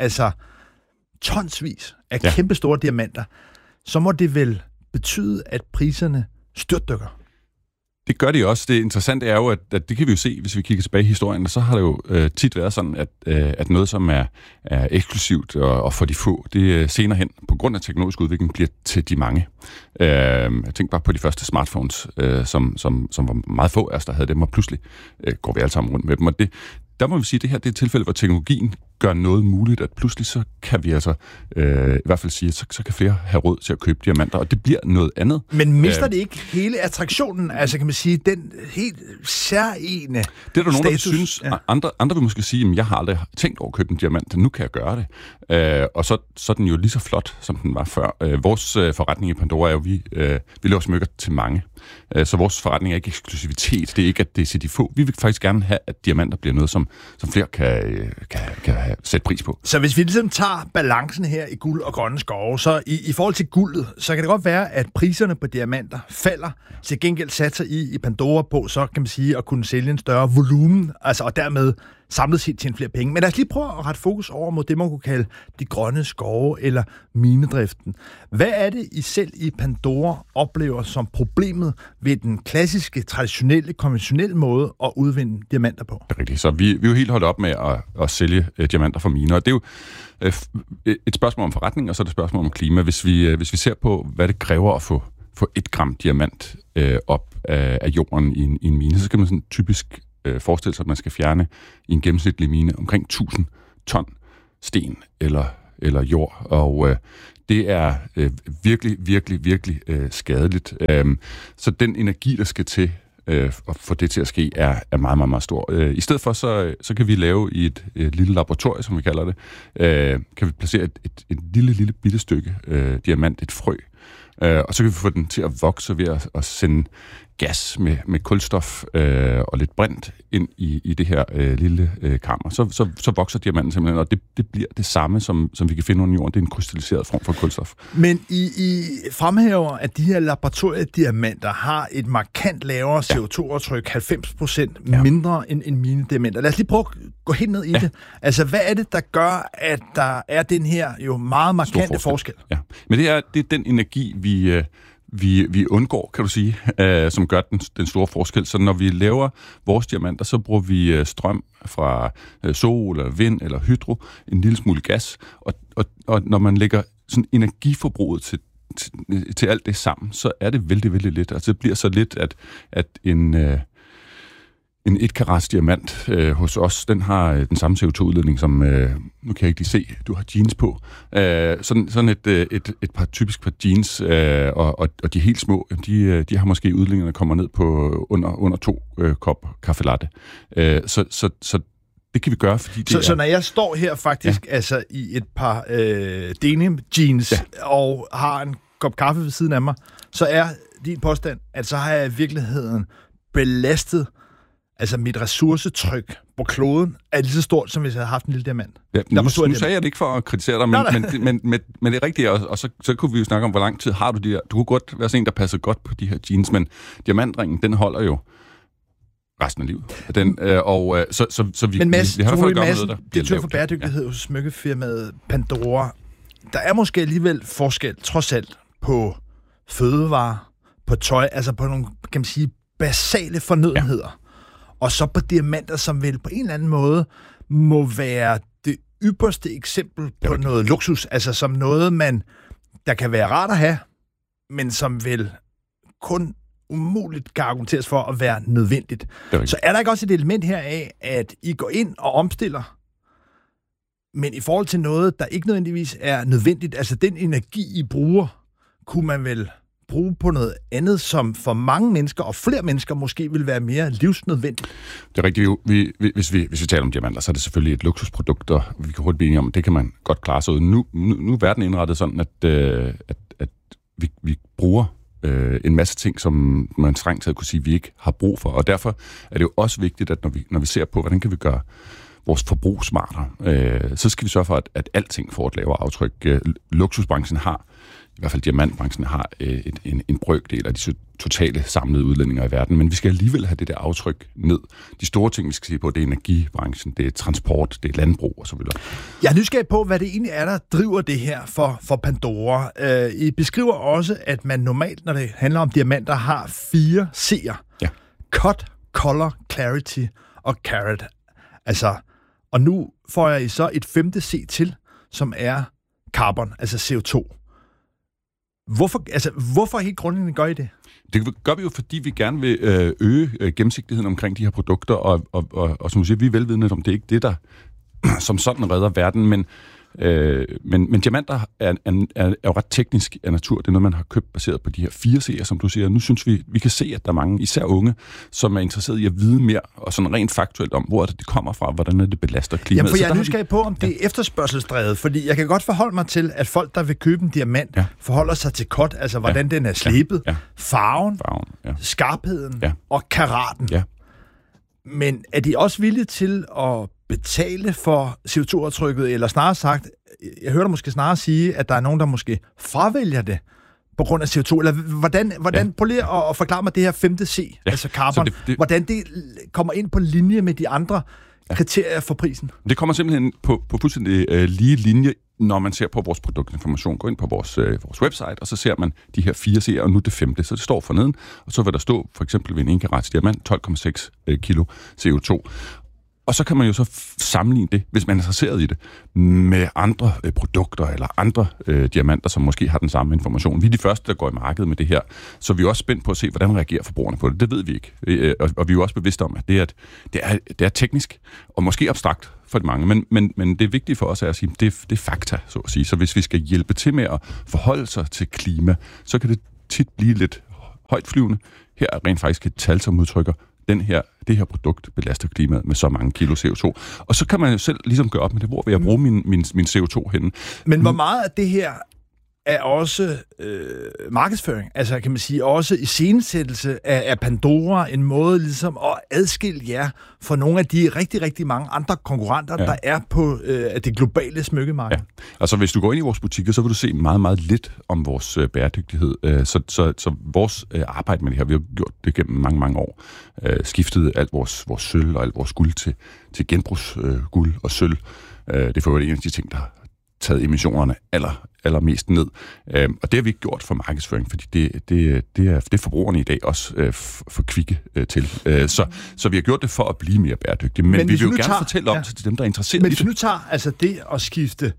tonsvis af kæmpestore diamanter, så må det vel betyde, at priserne styrtdykker. Det gør de også. Det interessante er jo, at det kan vi jo se, hvis vi kigger tilbage i historien, og så har det jo tit været sådan, at noget, som er eksklusivt og for de få, det senere hen, på grund af teknologisk udvikling, bliver til de mange. Jeg tænker bare på de første smartphones, som var meget få af os, der havde dem, og pludselig går vi alle sammen rundt med dem. Og der må vi sige, at det her det er et tilfælde, hvor teknologien gør noget muligt, at pludselig så kan vi i hvert fald sige, at så kan flere have råd til at købe diamanter, og det bliver noget andet. Men mister det ikke hele attraktionen? Altså kan man sige, den helt særlige det er der nogen, der synes. Ja. Andre vil måske sige, at jeg har aldrig tænkt over at købe en diamant, nu kan jeg gøre det. Og så er den jo lige så flot, som den var før. Vores forretning i Pandora er jo, vi laver smykker til mange. Så vores forretning er ikke eksklusivitet. Det er ikke, at det er til de få. Vi vil faktisk gerne have, at diamanter bliver noget, som flere kan sætte pris på. Så hvis vi ligesom tager balancen her i Guld og Grønne Skove, så i forhold til guldet, så kan det godt være, at priserne på diamanter falder. Til gengæld satser I Pandora på, så kan man sige, at kunne sælge en større volumen, og dermed samlet set tjene flere penge. Men lad os lige prøve at rette fokus over mod det, man kunne kalde de grønne skove eller minedriften. Hvad er det, I selv i Pandora oplever som problemet ved den klassiske, traditionelle, konventionelle måde at udvinde diamanter på? Det er rigtigt. Så vi er jo helt holdt op med at sælge diamanter fra miner. Og det er jo et spørgsmål om forretning, og så er det et spørgsmål om klima. Hvis vi ser på, hvad det kræver at få 1 gram diamant op af jorden i en mine, så skal man sådan typisk forestille sig, at man skal fjerne i en gennemsnitlig mine omkring 1000 ton sten eller jord, og det er virkelig, virkelig, virkelig skadeligt. Så den energi, der skal til at få det til at ske, er meget, meget, meget stor. I stedet for, så kan vi lave i et lille laboratorium, som vi kalder det, kan vi placere et lille bitte stykke diamant, et frø, Og så kan vi få den til at vokse ved at sende gas med kulstof og lidt brint ind i det her lille kammer. Så vokser diamanten simpelthen, og det bliver det samme, som vi kan finde under jorden. Det er en krystalliseret form for kulstof. Men I fremhæver, at de her laboratoriediamanter har et markant lavere CO2-aftryk, 90% mindre end mine diamanter. Lad os lige prøve at gå helt ned i det. Altså, hvad er det, der gør, at der er den her jo meget markante forskel? Ja, men det er den energi, vi undgår, kan du sige, som gør den store forskel. Så når vi laver vores diamanter, så bruger vi strøm fra sol, eller vind, eller hydro, en lille smule gas. Og når man lægger sådan energiforbruget til alt det sammen, så er det vældig, vældig lidt. Altså det bliver så lidt, at en 1 karats diamant hos os, den har den samme CO2-udledning som, nu kan jeg ikke lige se, du har jeans på, sådan et typisk par jeans, og de helt små, de har måske udledninger, der kommer ned på under 2 kop kaffe latte. Så det kan vi gøre, fordi det så når jeg står her faktisk altså i et par denim jeans og har en kop kaffe ved siden af mig, så er din påstand, at så har jeg i virkeligheden belastet. Altså, mit ressourcetryk på kloden er lige så stort, som hvis jeg havde haft en lille diamant. Ja, nu sagde jeg det ikke for at kritisere dig, men det er rigtigt, og så kunne vi jo snakke om, hvor lang tid har du de her. Du kunne godt være sådan en, der passer godt på de her jeans, men diamantringen, den holder jo resten af livet. Så vi, men Mads, vi har Troel gøre Madsen, noget, der direktør for bæredygtighed hos smykkefirmaet Pandora. Der er måske alligevel forskel, trods alt, på fødevarer, på tøj, altså på nogle, kan man sige, basale fornødenheder. Ja. Og så på diamanter, som vel på en eller anden måde må være det ypperste eksempel på noget luksus. Altså som noget, der kan være rart at have, men som vel kun umuligt kan argumenteres for at være nødvendigt. Så er der ikke også et element her af, at I går ind og omstiller, men i forhold til noget, der ikke nødvendigvis er nødvendigt, altså den energi, I bruger, kunne man vel bruge på noget andet, som for mange mennesker, og flere mennesker måske vil være mere livsnødvendigt. Det er rigtigt. Hvis vi taler om diamanter, så er det selvfølgelig et luksusprodukt, og vi kan hurtigt blive enige om, det kan man godt klare sig ud. Nu er verden indrettet sådan, at vi bruger en masse ting, som man strengt taget kunne sige, vi ikke har brug for. Og derfor er det jo også vigtigt, at når vi ser på, hvordan kan vi gøre vores forbrug smartere, så skal vi sørge for, alting får et lavere aftryk. Luksusbranchen har, i hvert fald diamantbranchen har en brøkdel af de totale samlede udledninger i verden, men vi skal alligevel have det der aftryk ned. De store ting, vi skal se på, det er energibranchen, det er transport, det er landbrug osv. Jeg er nysgerrig på, hvad det egentlig er, der driver det her for Pandora. I beskriver også, at man normalt, når det handler om diamanter, har 4 C'er. Ja. Cut, Color, Clarity og Carat. Altså, og nu får jeg så et 5. C til, som er carbon, altså CO2. Hvorfor helt grundlæggende gør I det? Det gør vi jo, fordi vi gerne vil øge gennemsigtigheden omkring de her produkter, og som du siger, vi er velvidende om, det er ikke det, der som sådan redder verden, men diamanter er jo ret teknisk af natur. Det er noget, man har købt baseret på de her 4 C'er, som du siger. Nu synes vi kan se, at der er mange, især unge, som er interesseret i at vide mere, og sådan rent faktuelt om, hvor det kommer fra, hvordan det belaster klimaet. Jamen, for jeg er nysgerrig på, om det er efterspørgselsdrevet, fordi jeg kan godt forholde mig til, at folk, der vil købe en diamant, forholder sig til cut, altså hvordan den er slebet, farven, skarpheden og karaten. Ja. Men er de også villige til at betale for CO2-aftrykket, eller snarere sagt, jeg hørte måske snarere sige, at der er nogen, der måske fravælger det på grund af CO2, eller hvordan prøv lige at forklare mig det her 5. C, altså carbon, hvordan det kommer ind på linje med de andre kriterier for prisen? Det kommer simpelthen på fuldstændig lige linje, når man ser på vores produktinformation. Gå ind på vores website, og så ser man de her 4 C'er, og nu det 5. Så det står forneden, og så vil der stå for eksempel ved en 1 karats diamant 12,6 kilo CO2. Og så kan man jo så sammenligne det, hvis man er interesseret i det, med andre produkter eller andre diamanter, som måske har den samme information. Vi er de første, der går i markedet med det her, så vi er også spændt på at se, hvordan reagerer forbrugerne på det. Det ved vi ikke. Og vi er jo også bevidste om, at det er teknisk og måske abstrakt for de mange, men det er vigtigt for os at sige, det er fakta, så at sige. Så hvis vi skal hjælpe til med at forholde sig til klima, så kan det tit blive lidt højtflyvende. Her er rent faktisk et tal, som udtrykker, det her produkt belaster klimaet med så mange kilo CO2. Og så kan man jo selv ligesom gøre op med det, hvor vil jeg bruge min CO2 henne. Men hvor meget af det her er også markedsføring. Altså kan man sige også iscenesættelse af Pandora, en måde ligesom at adskille jer fra nogle af de rigtig, rigtig mange andre konkurrenter, der er på det globale smykkemarked. Ja. Altså hvis du går ind i vores butikker, så vil du se meget, meget lidt om vores bæredygtighed. Så vores arbejde med det her, vi har gjort det gennem mange, mange år. Skiftet alt vores sølv og alt vores guld til genbrugsguld og sølv. Det er for en af de ting, der har taget emissionerne allermest ned. Og det har vi ikke gjort for markedsføring, fordi det er forbrugerne i dag også for kvikke til. Så vi har gjort det for at blive mere bæredygtige. Men vi vil jo gerne fortælle om til dem, der er interesseret i det. Men hvis nu tager altså det at skifte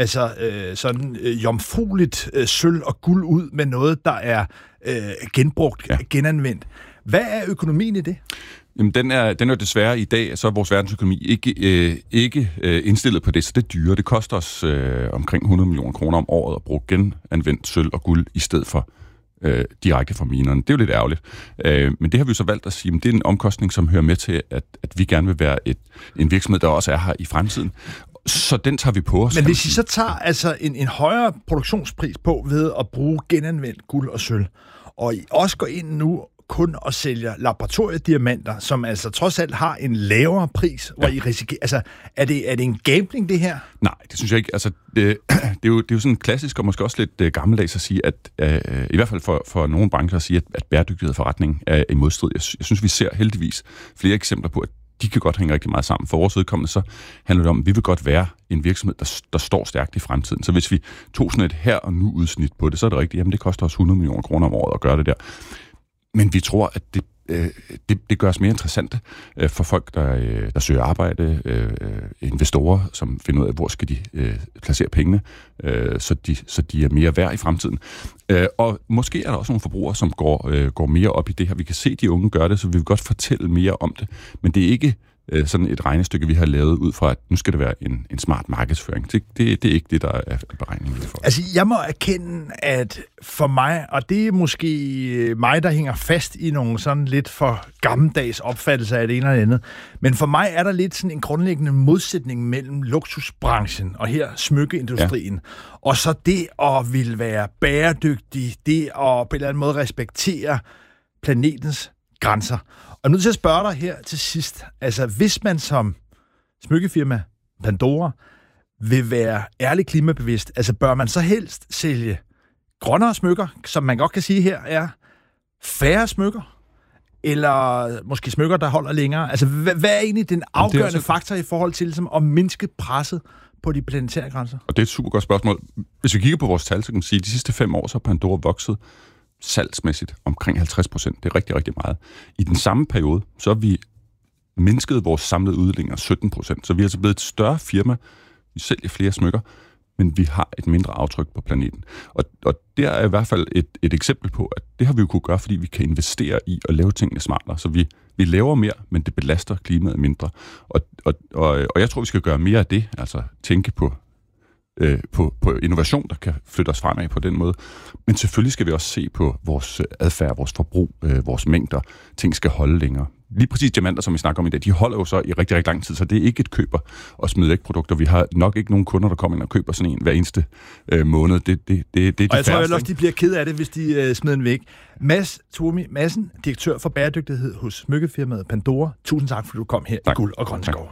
sådan jomfrueligt sølv og guld ud med noget, der er genbrugt, genanvendt. Hvad er økonomien i det? Jamen, den er jo desværre i dag, så er vores verdensøkonomi ikke indstillet på det, så det er dyre. Det koster os omkring 100 millioner kroner om året at bruge genanvendt sølv og guld i stedet for direkte fra minerne. Det er jo lidt ærgerligt. Men det har vi jo så valgt at sige, at det er en omkostning, som hører med til, at vi gerne vil være en virksomhed, der også er her i fremtiden. Så den tager vi på os. Men hvis I så tager altså en højere produktionspris på ved at bruge genanvendt guld og sølv, og I også går ind nu kun og sælger laboratoriediamanter, som altså trods alt har en lavere pris, hvor I risikerer... Altså, er det en gambling, det her? Nej, det synes jeg ikke. Altså, det er jo sådan klassisk, og måske også lidt gammeldags at sige, at i hvert fald for nogle brancher at sige, at bæredygtighed og forretning er i modstrid. Jeg synes, vi ser heldigvis flere eksempler på, at de kan godt hænge rigtig meget sammen. For vores vedkommende så handler det om, at vi vil godt være en virksomhed, der står stærkt i fremtiden. Så hvis vi tog sådan et her og nu udsnit på det, så er det rigtigt, jamen det koster os 100 millioner kroner om året at gøre det der. Men vi tror, at det gør os mere interessante for folk, der søger arbejde, investorer, som finder ud af, hvor skal de placere pengene, så de er mere værd i fremtiden. Og måske er der også nogle forbrugere, som går mere op i det her. Vi kan se, at de unge gør det, så vi vil godt fortælle mere om det. Men det er ikke sådan et regnestykke, vi har lavet ud fra, at nu skal det være en smart markedsføring. Det er ikke det, der er beregningen for. Altså, jeg må erkende, at for mig, og det er måske mig, der hænger fast i nogle sådan lidt for gammeldags opfattelser af det ene eller andet, men for mig er der lidt sådan en grundlæggende modsætning mellem luksusbranchen og her smykkeindustrien, og så det at ville være bæredygtig, det at på en eller anden måde respektere planetens grænser. Og nu til at spørge dig her til sidst, altså hvis man som smykkefirma Pandora vil være ærlig klimabevidst, altså bør man så helst sælge grønnere smykker, som man godt kan sige her er færre smykker, eller måske smykker, der holder længere? Altså hvad er egentlig den afgørende faktor i forhold til ligesom, at mindske presset på de planetære grænser? Og det er et super godt spørgsmål. Hvis vi kigger på vores tal, så kan man sige, at de sidste 5 år så har Pandora vokset salgsmæssigt omkring 50%. Det er rigtig, rigtig meget. I den samme periode, så har vi mindsket vores samlede udledninger 17%. Så vi er altså blevet et større firma. Vi sælger flere smykker, men vi har et mindre aftryk på planeten. Og det er i hvert fald et eksempel på, at det har vi jo kunne gøre, fordi vi kan investere i at lave tingene smartere. Så vi laver mere, men det belaster klimaet mindre. Og jeg tror, vi skal gøre mere af det, altså tænke på innovation, der kan flytte os fremad på den måde. Men selvfølgelig skal vi også se på vores adfærd, vores forbrug, vores mængder. Ting skal holde længere. Lige præcis diamanter, som vi snakker om i dag, de holder jo så i rigtig, rigtig lang tid, så det er ikke et køber og smid væk produkter. Vi har nok ikke nogen kunder, der kommer ind og køber sådan en hver eneste måned. Det er de og jeg tror også, de bliver ked af det, hvis de smider den væk. Mads Thurmi Madsen, direktør for bæredygtighed hos smykkefirmaet Pandora. Tusind tak, fordi du kom her i Guld og Grønne Skove.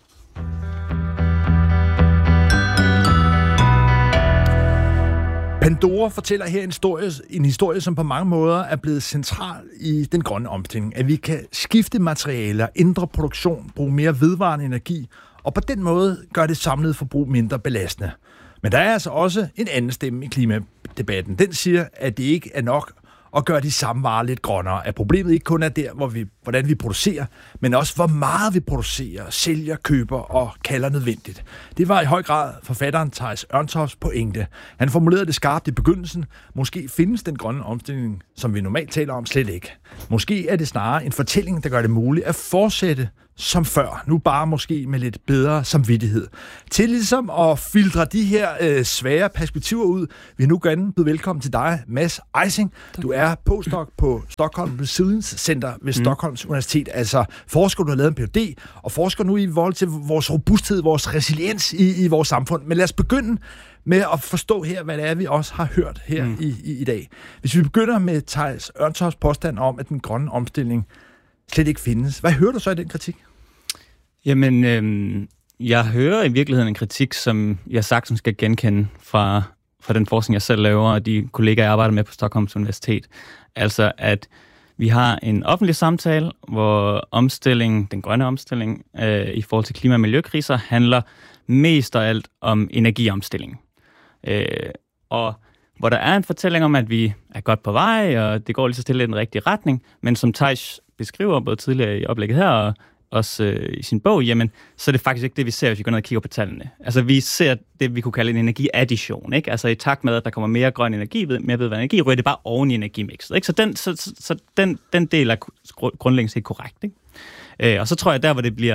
Pandora fortæller her en historie, som på mange måder er blevet central i den grønne omstilling. At vi kan skifte materialer, ændre produktion, bruge mere vedvarende energi, og på den måde gør det samlede forbrug mindre belastende. Men der er altså også en anden stemme i klimadebatten. Den siger, at det ikke er nok at gøre de samme varer lidt grønnere. At problemet ikke kun er der, hvordan vi producerer, men også hvor meget vi producerer, sælger, køber og kalder nødvendigt. Det var i høj grad forfatteren Theis Ørntofts pointe. Han formulerede det skarpt i begyndelsen. Måske findes den grønne omstilling, som vi normalt taler om, slet ikke. Måske er det snarere en fortælling, der gør det muligt at fortsætte som før, nu bare måske med lidt bedre samvittighed. Til ligesom at filtre de her svære perspektiver ud, vil jeg nu gerne byde velkommen til dig, Mads Eising. Du er postdoc på Stockholm Resilience Center ved Stockholms Universitet, altså forsker, du har lavet en Ph.D., og forsker nu i forhold til vores robusthed, vores resiliens i vores samfund. Men lad os begynde med at forstå her, hvad det er, vi også har hørt her i dag. Hvis vi begynder med Theis Ørntofts påstand om, at den grønne omstilling slet ikke findes. Hvad hører du så i den kritik? Jamen, jeg hører i virkeligheden en kritik, som jeg sagtens skal genkende fra den forskning, jeg selv laver, og de kollegaer, jeg arbejder med på Stockholms Universitet. Altså, at vi har en offentlig samtale, hvor den grønne omstilling i forhold til klima- og miljøkriser, handler mest og alt om energiomstilling. Og hvor der er en fortælling om, at vi er godt på vej, og det går lige så stille i den rigtige retning, men som Theis beskriver både tidligere i oplægget her, og også i sin bog, jamen, så er det faktisk ikke det, vi ser, hvis vi går ned og kigger på tallene. Altså, vi ser det, vi kunne kalde en energiaddition, ikke? Altså, i takt med, at der kommer mere grøn energi, mere vedvarende energi, ryger det bare oven i energimixet, ikke? Så den del er grundlæggende set korrekt, ikke? Og så tror jeg, der, hvor det bliver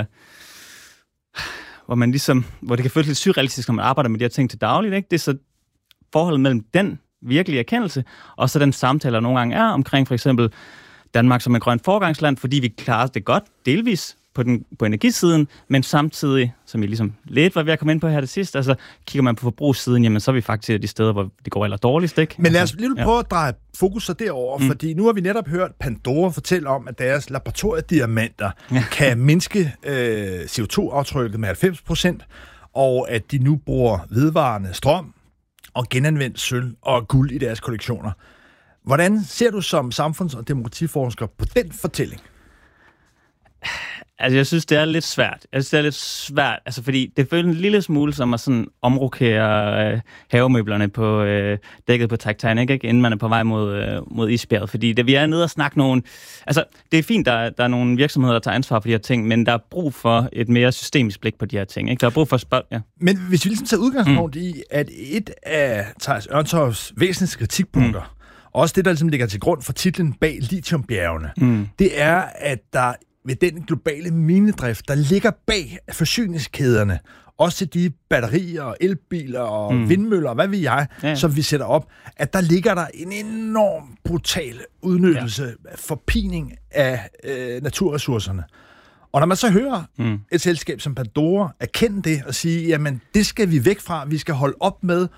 hvor det kan føles lidt surrealistisk, når man arbejder med de her ting til dagligt, ikke? Det er så forholdet mellem den virkelige erkendelse, og så den samtale, der nogle gange er omkring for eksempel Danmark som en grøn foregangsland, fordi vi klarer det godt, delvis på energisiden, men samtidig, som I ligesom lidt var ved at komme ind på her det sidste, altså kigger man på forbrugssiden, jamen så er vi faktisk de steder, hvor det går aller dårligst, ikke? Men lad os lige prøve at dreje fokus så derover, fordi nu har vi netop hørt Pandora fortælle om, at deres laboratoriediamanter kan mindske CO2-aftrykket med 90%, og at de nu bruger vedvarende strøm og genanvendt sølv og guld i deres kollektioner. Hvordan ser du som samfunds- og demokratiforsker på den fortælling? Altså, jeg synes, det er lidt svært. Altså, fordi det føles en lille smule som at sådan omrokere havemøblerne på dækket på Titanic, ikke? Inden man er på vej mod isbjerget. Fordi vi er nede og snakke nogle... Altså, det er fint, der er nogle virksomheder, der tager ansvar for de her ting, men der er brug for et mere systemisk blik på de her ting, ikke? Der er brug for ja. Men hvis vi ligesom tager udgangspunkt i, at et af Theis Ørntofts væsentligste kritikpunkter, også det, der ligesom ligger til grund for titlen bag lithiumbjergene, det er, at der ved den globale minedrift, der ligger bag forsyningskæderne, også til de batterier og elbiler og vindmøller og hvad ved jeg, som vi sætter op, at der ligger der en enorm brutal udnyttelse, forpining af naturressourcerne. Og når man så hører et selskab som Pandora erkende det og sige, jamen det skal vi væk fra, vi skal holde op med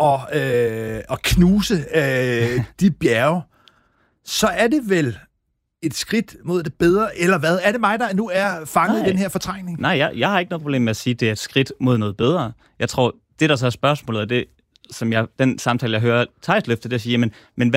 og knuse de bjerge, så er det vel et skridt mod det bedre, eller hvad? Er det mig, der nu er fanget i den her fortrængning? Nej, jeg har ikke noget problem med at sige, at det er et skridt mod noget bedre. Jeg tror, det der så er spørgsmålet, det, som den samtale, jeg hører Theis løfte, det er at sige, men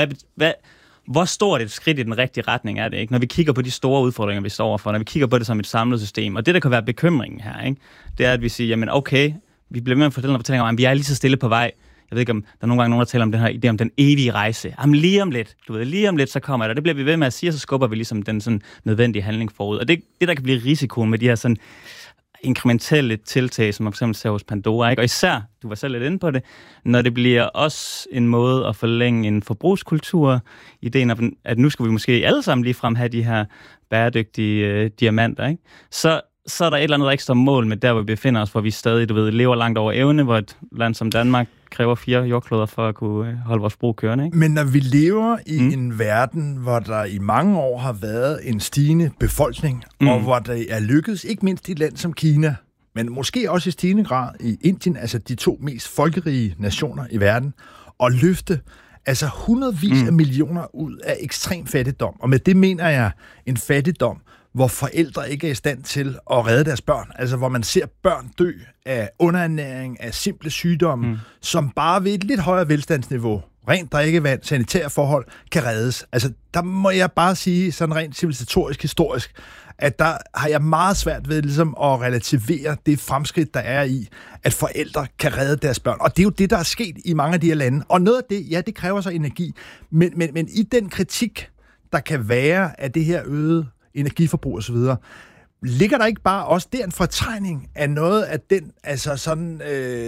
hvor stort et skridt i den rigtige retning er det, ikke? Når vi kigger på de store udfordringer, vi står overfor, når vi kigger på det som et samlet system, og det, der kan være bekymringen her, ikke? Det er, at vi siger, jamen okay, vi bliver med at fortælle en fortælling om, at vi er lige så stille på vej. Jeg ved ikke, om der er nogle gange nogen, der taler om den her idé om den evige rejse. Jamen lige om lidt, så kommer der. Det bliver vi ved med at sige, og så skubber vi ligesom den sådan nødvendige handling forud. Og det der kan blive risikoen med de her sådan inkrementelle tiltag, som for eksempel ser hos Pandora, ikke? Og især, du var selv lidt inde på det, når det bliver også en måde at forlænge en forbrugskultur, ideen om, at nu skal vi måske alle sammen ligefrem have de her bæredygtige diamanter, ikke? Så er der et eller andet ekstra mål med der, hvor vi befinder os, hvor vi stadig, lever langt over evne, hvor et land som Danmark kræver 4 jordkloder for at kunne holde vores brug kørende, ikke? Men når vi lever i en verden, hvor der i mange år har været en stigende befolkning, og hvor det er lykkedes, ikke mindst i et land som Kina, men måske også i stigende grad i Indien, altså de 2 mest folkerige nationer i verden, at løfte altså hundredvis af millioner ud af ekstrem fattigdom. Og med det mener jeg en fattigdom, hvor forældre ikke er i stand til at redde deres børn. Altså, hvor man ser børn dø af underernæring, af simple sygdomme, som bare ved et lidt højere velstandsniveau, rent drikkevand, sanitære forhold, kan reddes. Altså, der må jeg bare sige, sådan rent civilisatorisk, historisk, at der har jeg meget svært ved ligesom at relativere det fremskridt, der er i, at forældre kan redde deres børn. Og det er jo det, der er sket i mange af de her lande. Og noget af det, ja, det kræver så energi. Men i den kritik, der kan være af det her øgede energiforbrug og så videre, ligger der ikke bare også der en fortrængning af noget af den altså sådan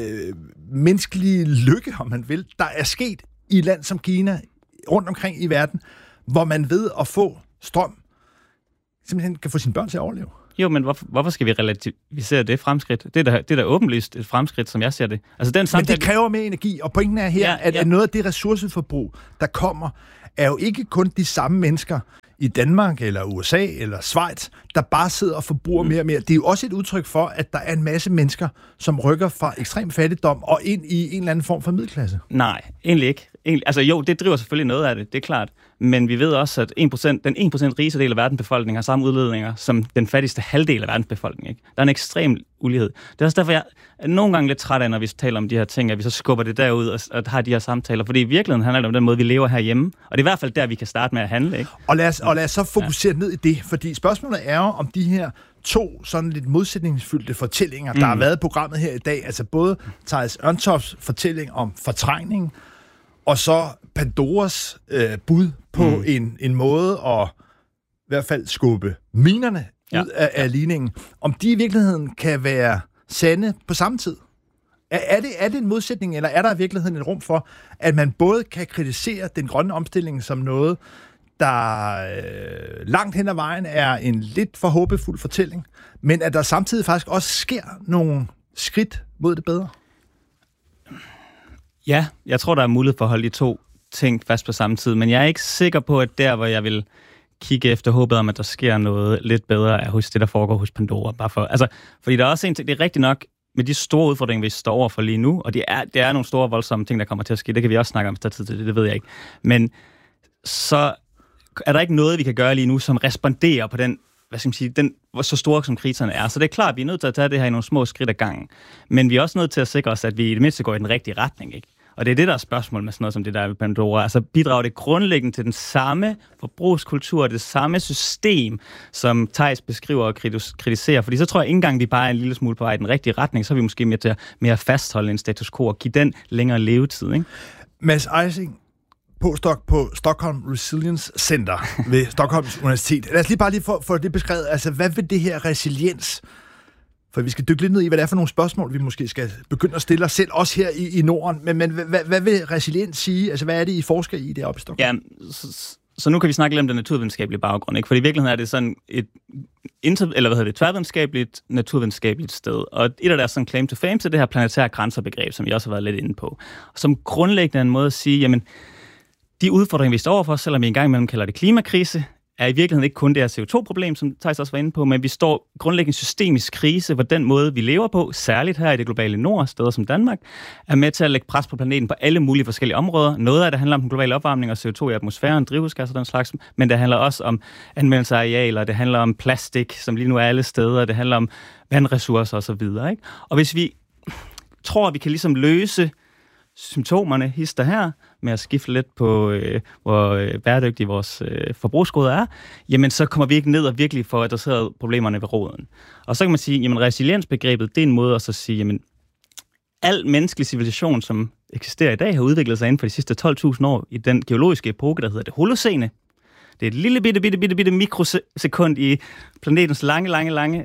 menneskelige lykke, om man vil, der er sket i et land som Kina, rundt omkring i verden, hvor man ved at få strøm, simpelthen kan få sine børn til at overleve? Jo, men hvorfor skal vi relativisere det fremskridt? Det er da åbenlyst et fremskridt, som jeg ser det. Altså, den samtale... Men det kræver mere energi, og pointen er her, at noget af det ressourceforbrug, der kommer, er jo ikke kun de samme mennesker i Danmark, eller USA, eller Schweiz, der bare sidder og forbruger mere og mere. Det er jo også et udtryk for, at der er en masse mennesker, som rykker fra ekstrem fattigdom og ind i en eller anden form for middelklasse. Nej, egentlig ikke. Altså jo, det driver selvfølgelig noget af det, det er klart. Men vi ved også, at den 1% rigeste del af verdens befolkning har samme udledninger som den fattigste halvdel af verdens befolkning. Ikke? Der er en ekstrem ulighed. Det er også derfor, jeg er nogle gange lidt træt af, når vi taler om de her ting, at vi så skubber det derud og har de her samtaler. Fordi i virkeligheden handler det om den måde, vi lever herhjemme. Og det er i hvert fald der, vi kan starte med at handle. Ikke? Og lad os så fokusere ned i det, fordi spørgsmålet er jo, om de her to sådan lidt modsætningsfyldte fortællinger, der har været i programmet her i dag, altså både Theis Ørntofts fortælling om fortrængning, og så Pandoras bud på en måde at i hvert fald skubbe minerne ud af ligningen. Om de i virkeligheden kan være sande på samme tid. Er det en modsætning, eller er der i virkeligheden et rum for, at man både kan kritisere den grønne omstilling som noget, der langt hen ad vejen er en lidt for håbefuld fortælling, men at der samtidig faktisk også sker nogle skridt mod det bedre? Ja, jeg tror, der er mulighed for at holde de to ting fast på samme tid, men jeg er ikke sikker på, at der, hvor jeg vil kigge efter håbet om, at der sker noget lidt bedre af hos det, der foregår hos Pandora. Fordi der er også en ting, det er rigtigt nok, med de store udfordringer, vi står over for lige nu, og det er nogle store, voldsomme ting, der kommer til at ske. Det kan vi også snakke om, hvis der er tid til det ved jeg ikke. Men så er der ikke noget, vi kan gøre lige nu, som responderer på den, så store som kriserne er. Så det er klart, at vi er nødt til at tage det her i nogle små skridt ad gangen. Men vi er også nødt til at sikre os, at vi i det mindste går i den rigtige retning, ikke? Og det er det, der er spørgsmål med sådan noget som det der med Pandora. Altså bidrager det grundlæggende til den samme forbrugskultur, det samme system, som Theis beskriver og kritiserer. Fordi så tror jeg ikke engang, vi bare er en lille smule på vej i den rigtige retning. Så er vi måske mere til at fastholde en status quo og give den længere levetid, ikke? Mads Eising, postdoc på Stockholm Resilience Center ved Stockholms Universitet. Lad os lige få det beskrevet. Altså, hvad vil det her resiliens? For vi skal dykke lidt ned i, hvad det er for nogle spørgsmål, vi måske skal begynde at stille os selv, også her i Norden. Men hvad vil resiliens sige? Altså, hvad er det, I forsker i deroppe i Stockholm? Ja, så nu kan vi snakke lidt om den naturvidenskabelige baggrund, ikke? For i virkeligheden er det sådan et tværvidenskabeligt, naturvidenskabeligt sted. Og et af deres sådan claim to fame til det her planetære grænserbegreb, som jeg også har været lidt inde på. Som grundlæggende en måde at sige, jamen, de udfordringer, vi står overfor, selvom vi engang imellem kalder det klimakrise, er i virkeligheden ikke kun det her CO2-problem, som Theis også var inde på, men vi står grundlæggende systemisk krise, hvor den måde, vi lever på, særligt her i det globale nord, steder som Danmark, er med til at lægge pres på planeten på alle mulige forskellige områder. Noget af det handler om den globale opvarmning og CO2 i atmosfæren, drivhusgasser og den slags, men det handler også om anvendelse af arealer, det handler om plastik, som lige nu er alle steder, det handler om vandressourcer osv. Ikke? Og hvis vi tror, at vi kan ligesom løse symptomerne hister her, med at skifte lidt på, hvor bæredygtige vores forbrugsgoder er, jamen så kommer vi ikke ned og virkelig får adresseret problemerne ved roden. Og så kan man sige, jamen resiliensbegrebet, det er en måde at så sige, jamen al menneskelig civilisation, som eksisterer i dag, har udviklet sig inden for de sidste 12.000 år i den geologiske epoke, der hedder det holocene. Det er et lille bitte mikrosekund i planetens lange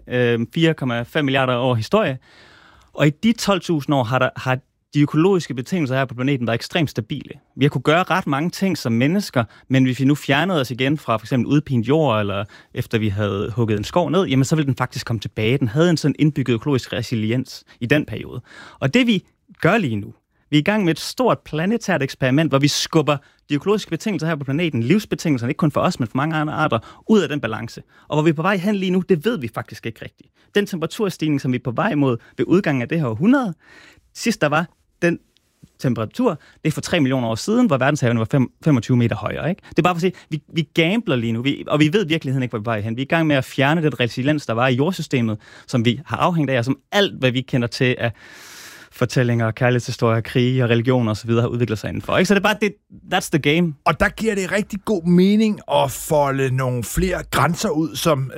4,5 milliarder år historie. Og i de 12.000 år har de økologiske betingelser her på planeten var ekstremt stabile. Vi har kunne gøre ret mange ting som mennesker, men hvis vi nu fjernede os igen fra for eksempel udpint jord, eller efter vi havde hugget en skov ned, jamen så ville den faktisk komme tilbage. Den havde en sådan indbygget økologisk resiliens i den periode. Og det vi gør lige nu, vi er i gang med et stort planetært eksperiment, hvor vi skubber de økologiske betingelser her på planeten, livsbetingelserne, ikke kun for os, men for mange andre arter, ud af den balance. Og hvor vi er på vej hen lige nu, det ved vi faktisk ikke rigtigt. Den temperaturstigning, som vi er på vej mod ved udgangen af det her århundrede, sidst der var den temperatur, det er for 3 millioner år siden, hvor verdenshavene var 25 meter højere. Ikke? Det er bare for at sige, vi gambler lige nu, og vi ved virkeligheden ikke, hvor vi er på vej hen. Vi er i gang med at fjerne den resiliens, der var i jordsystemet, som vi har afhængt af, og som alt, hvad vi kender til af fortællinger, kærlighedshistorier, krige og religion og så videre har udviklet sig indenfor. Ikke? Så det er bare det, that's the game. Og der giver det rigtig god mening at folde nogle flere grænser ud, som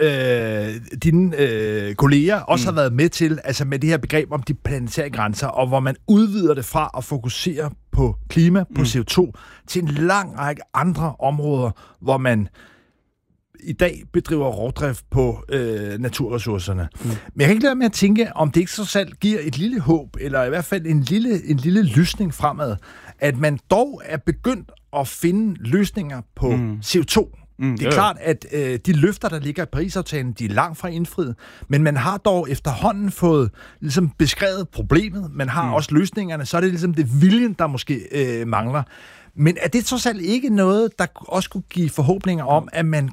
dine kolleger også har været med til, altså med det her begreb om de planetære grænser, og hvor man udvider det fra at fokusere på klima, på CO2, til en lang række andre områder, hvor man i dag bedriver rovdrift på naturressourcerne. Men jeg kan ikke lade med at tænke, om det ikke så selv giver et lille håb, eller i hvert fald en lille lysning fremad, at man dog er begyndt at finde løsninger på CO2 Det er klart, at de løfter, der ligger i Paris-aftalen, de er langt fra indfriet, men man har dog efterhånden fået ligesom beskrevet problemet, man har også løsningerne, så er det ligesom det viljen, der måske mangler. Men er det trods alt ikke noget, der også kunne give forhåbninger om, at man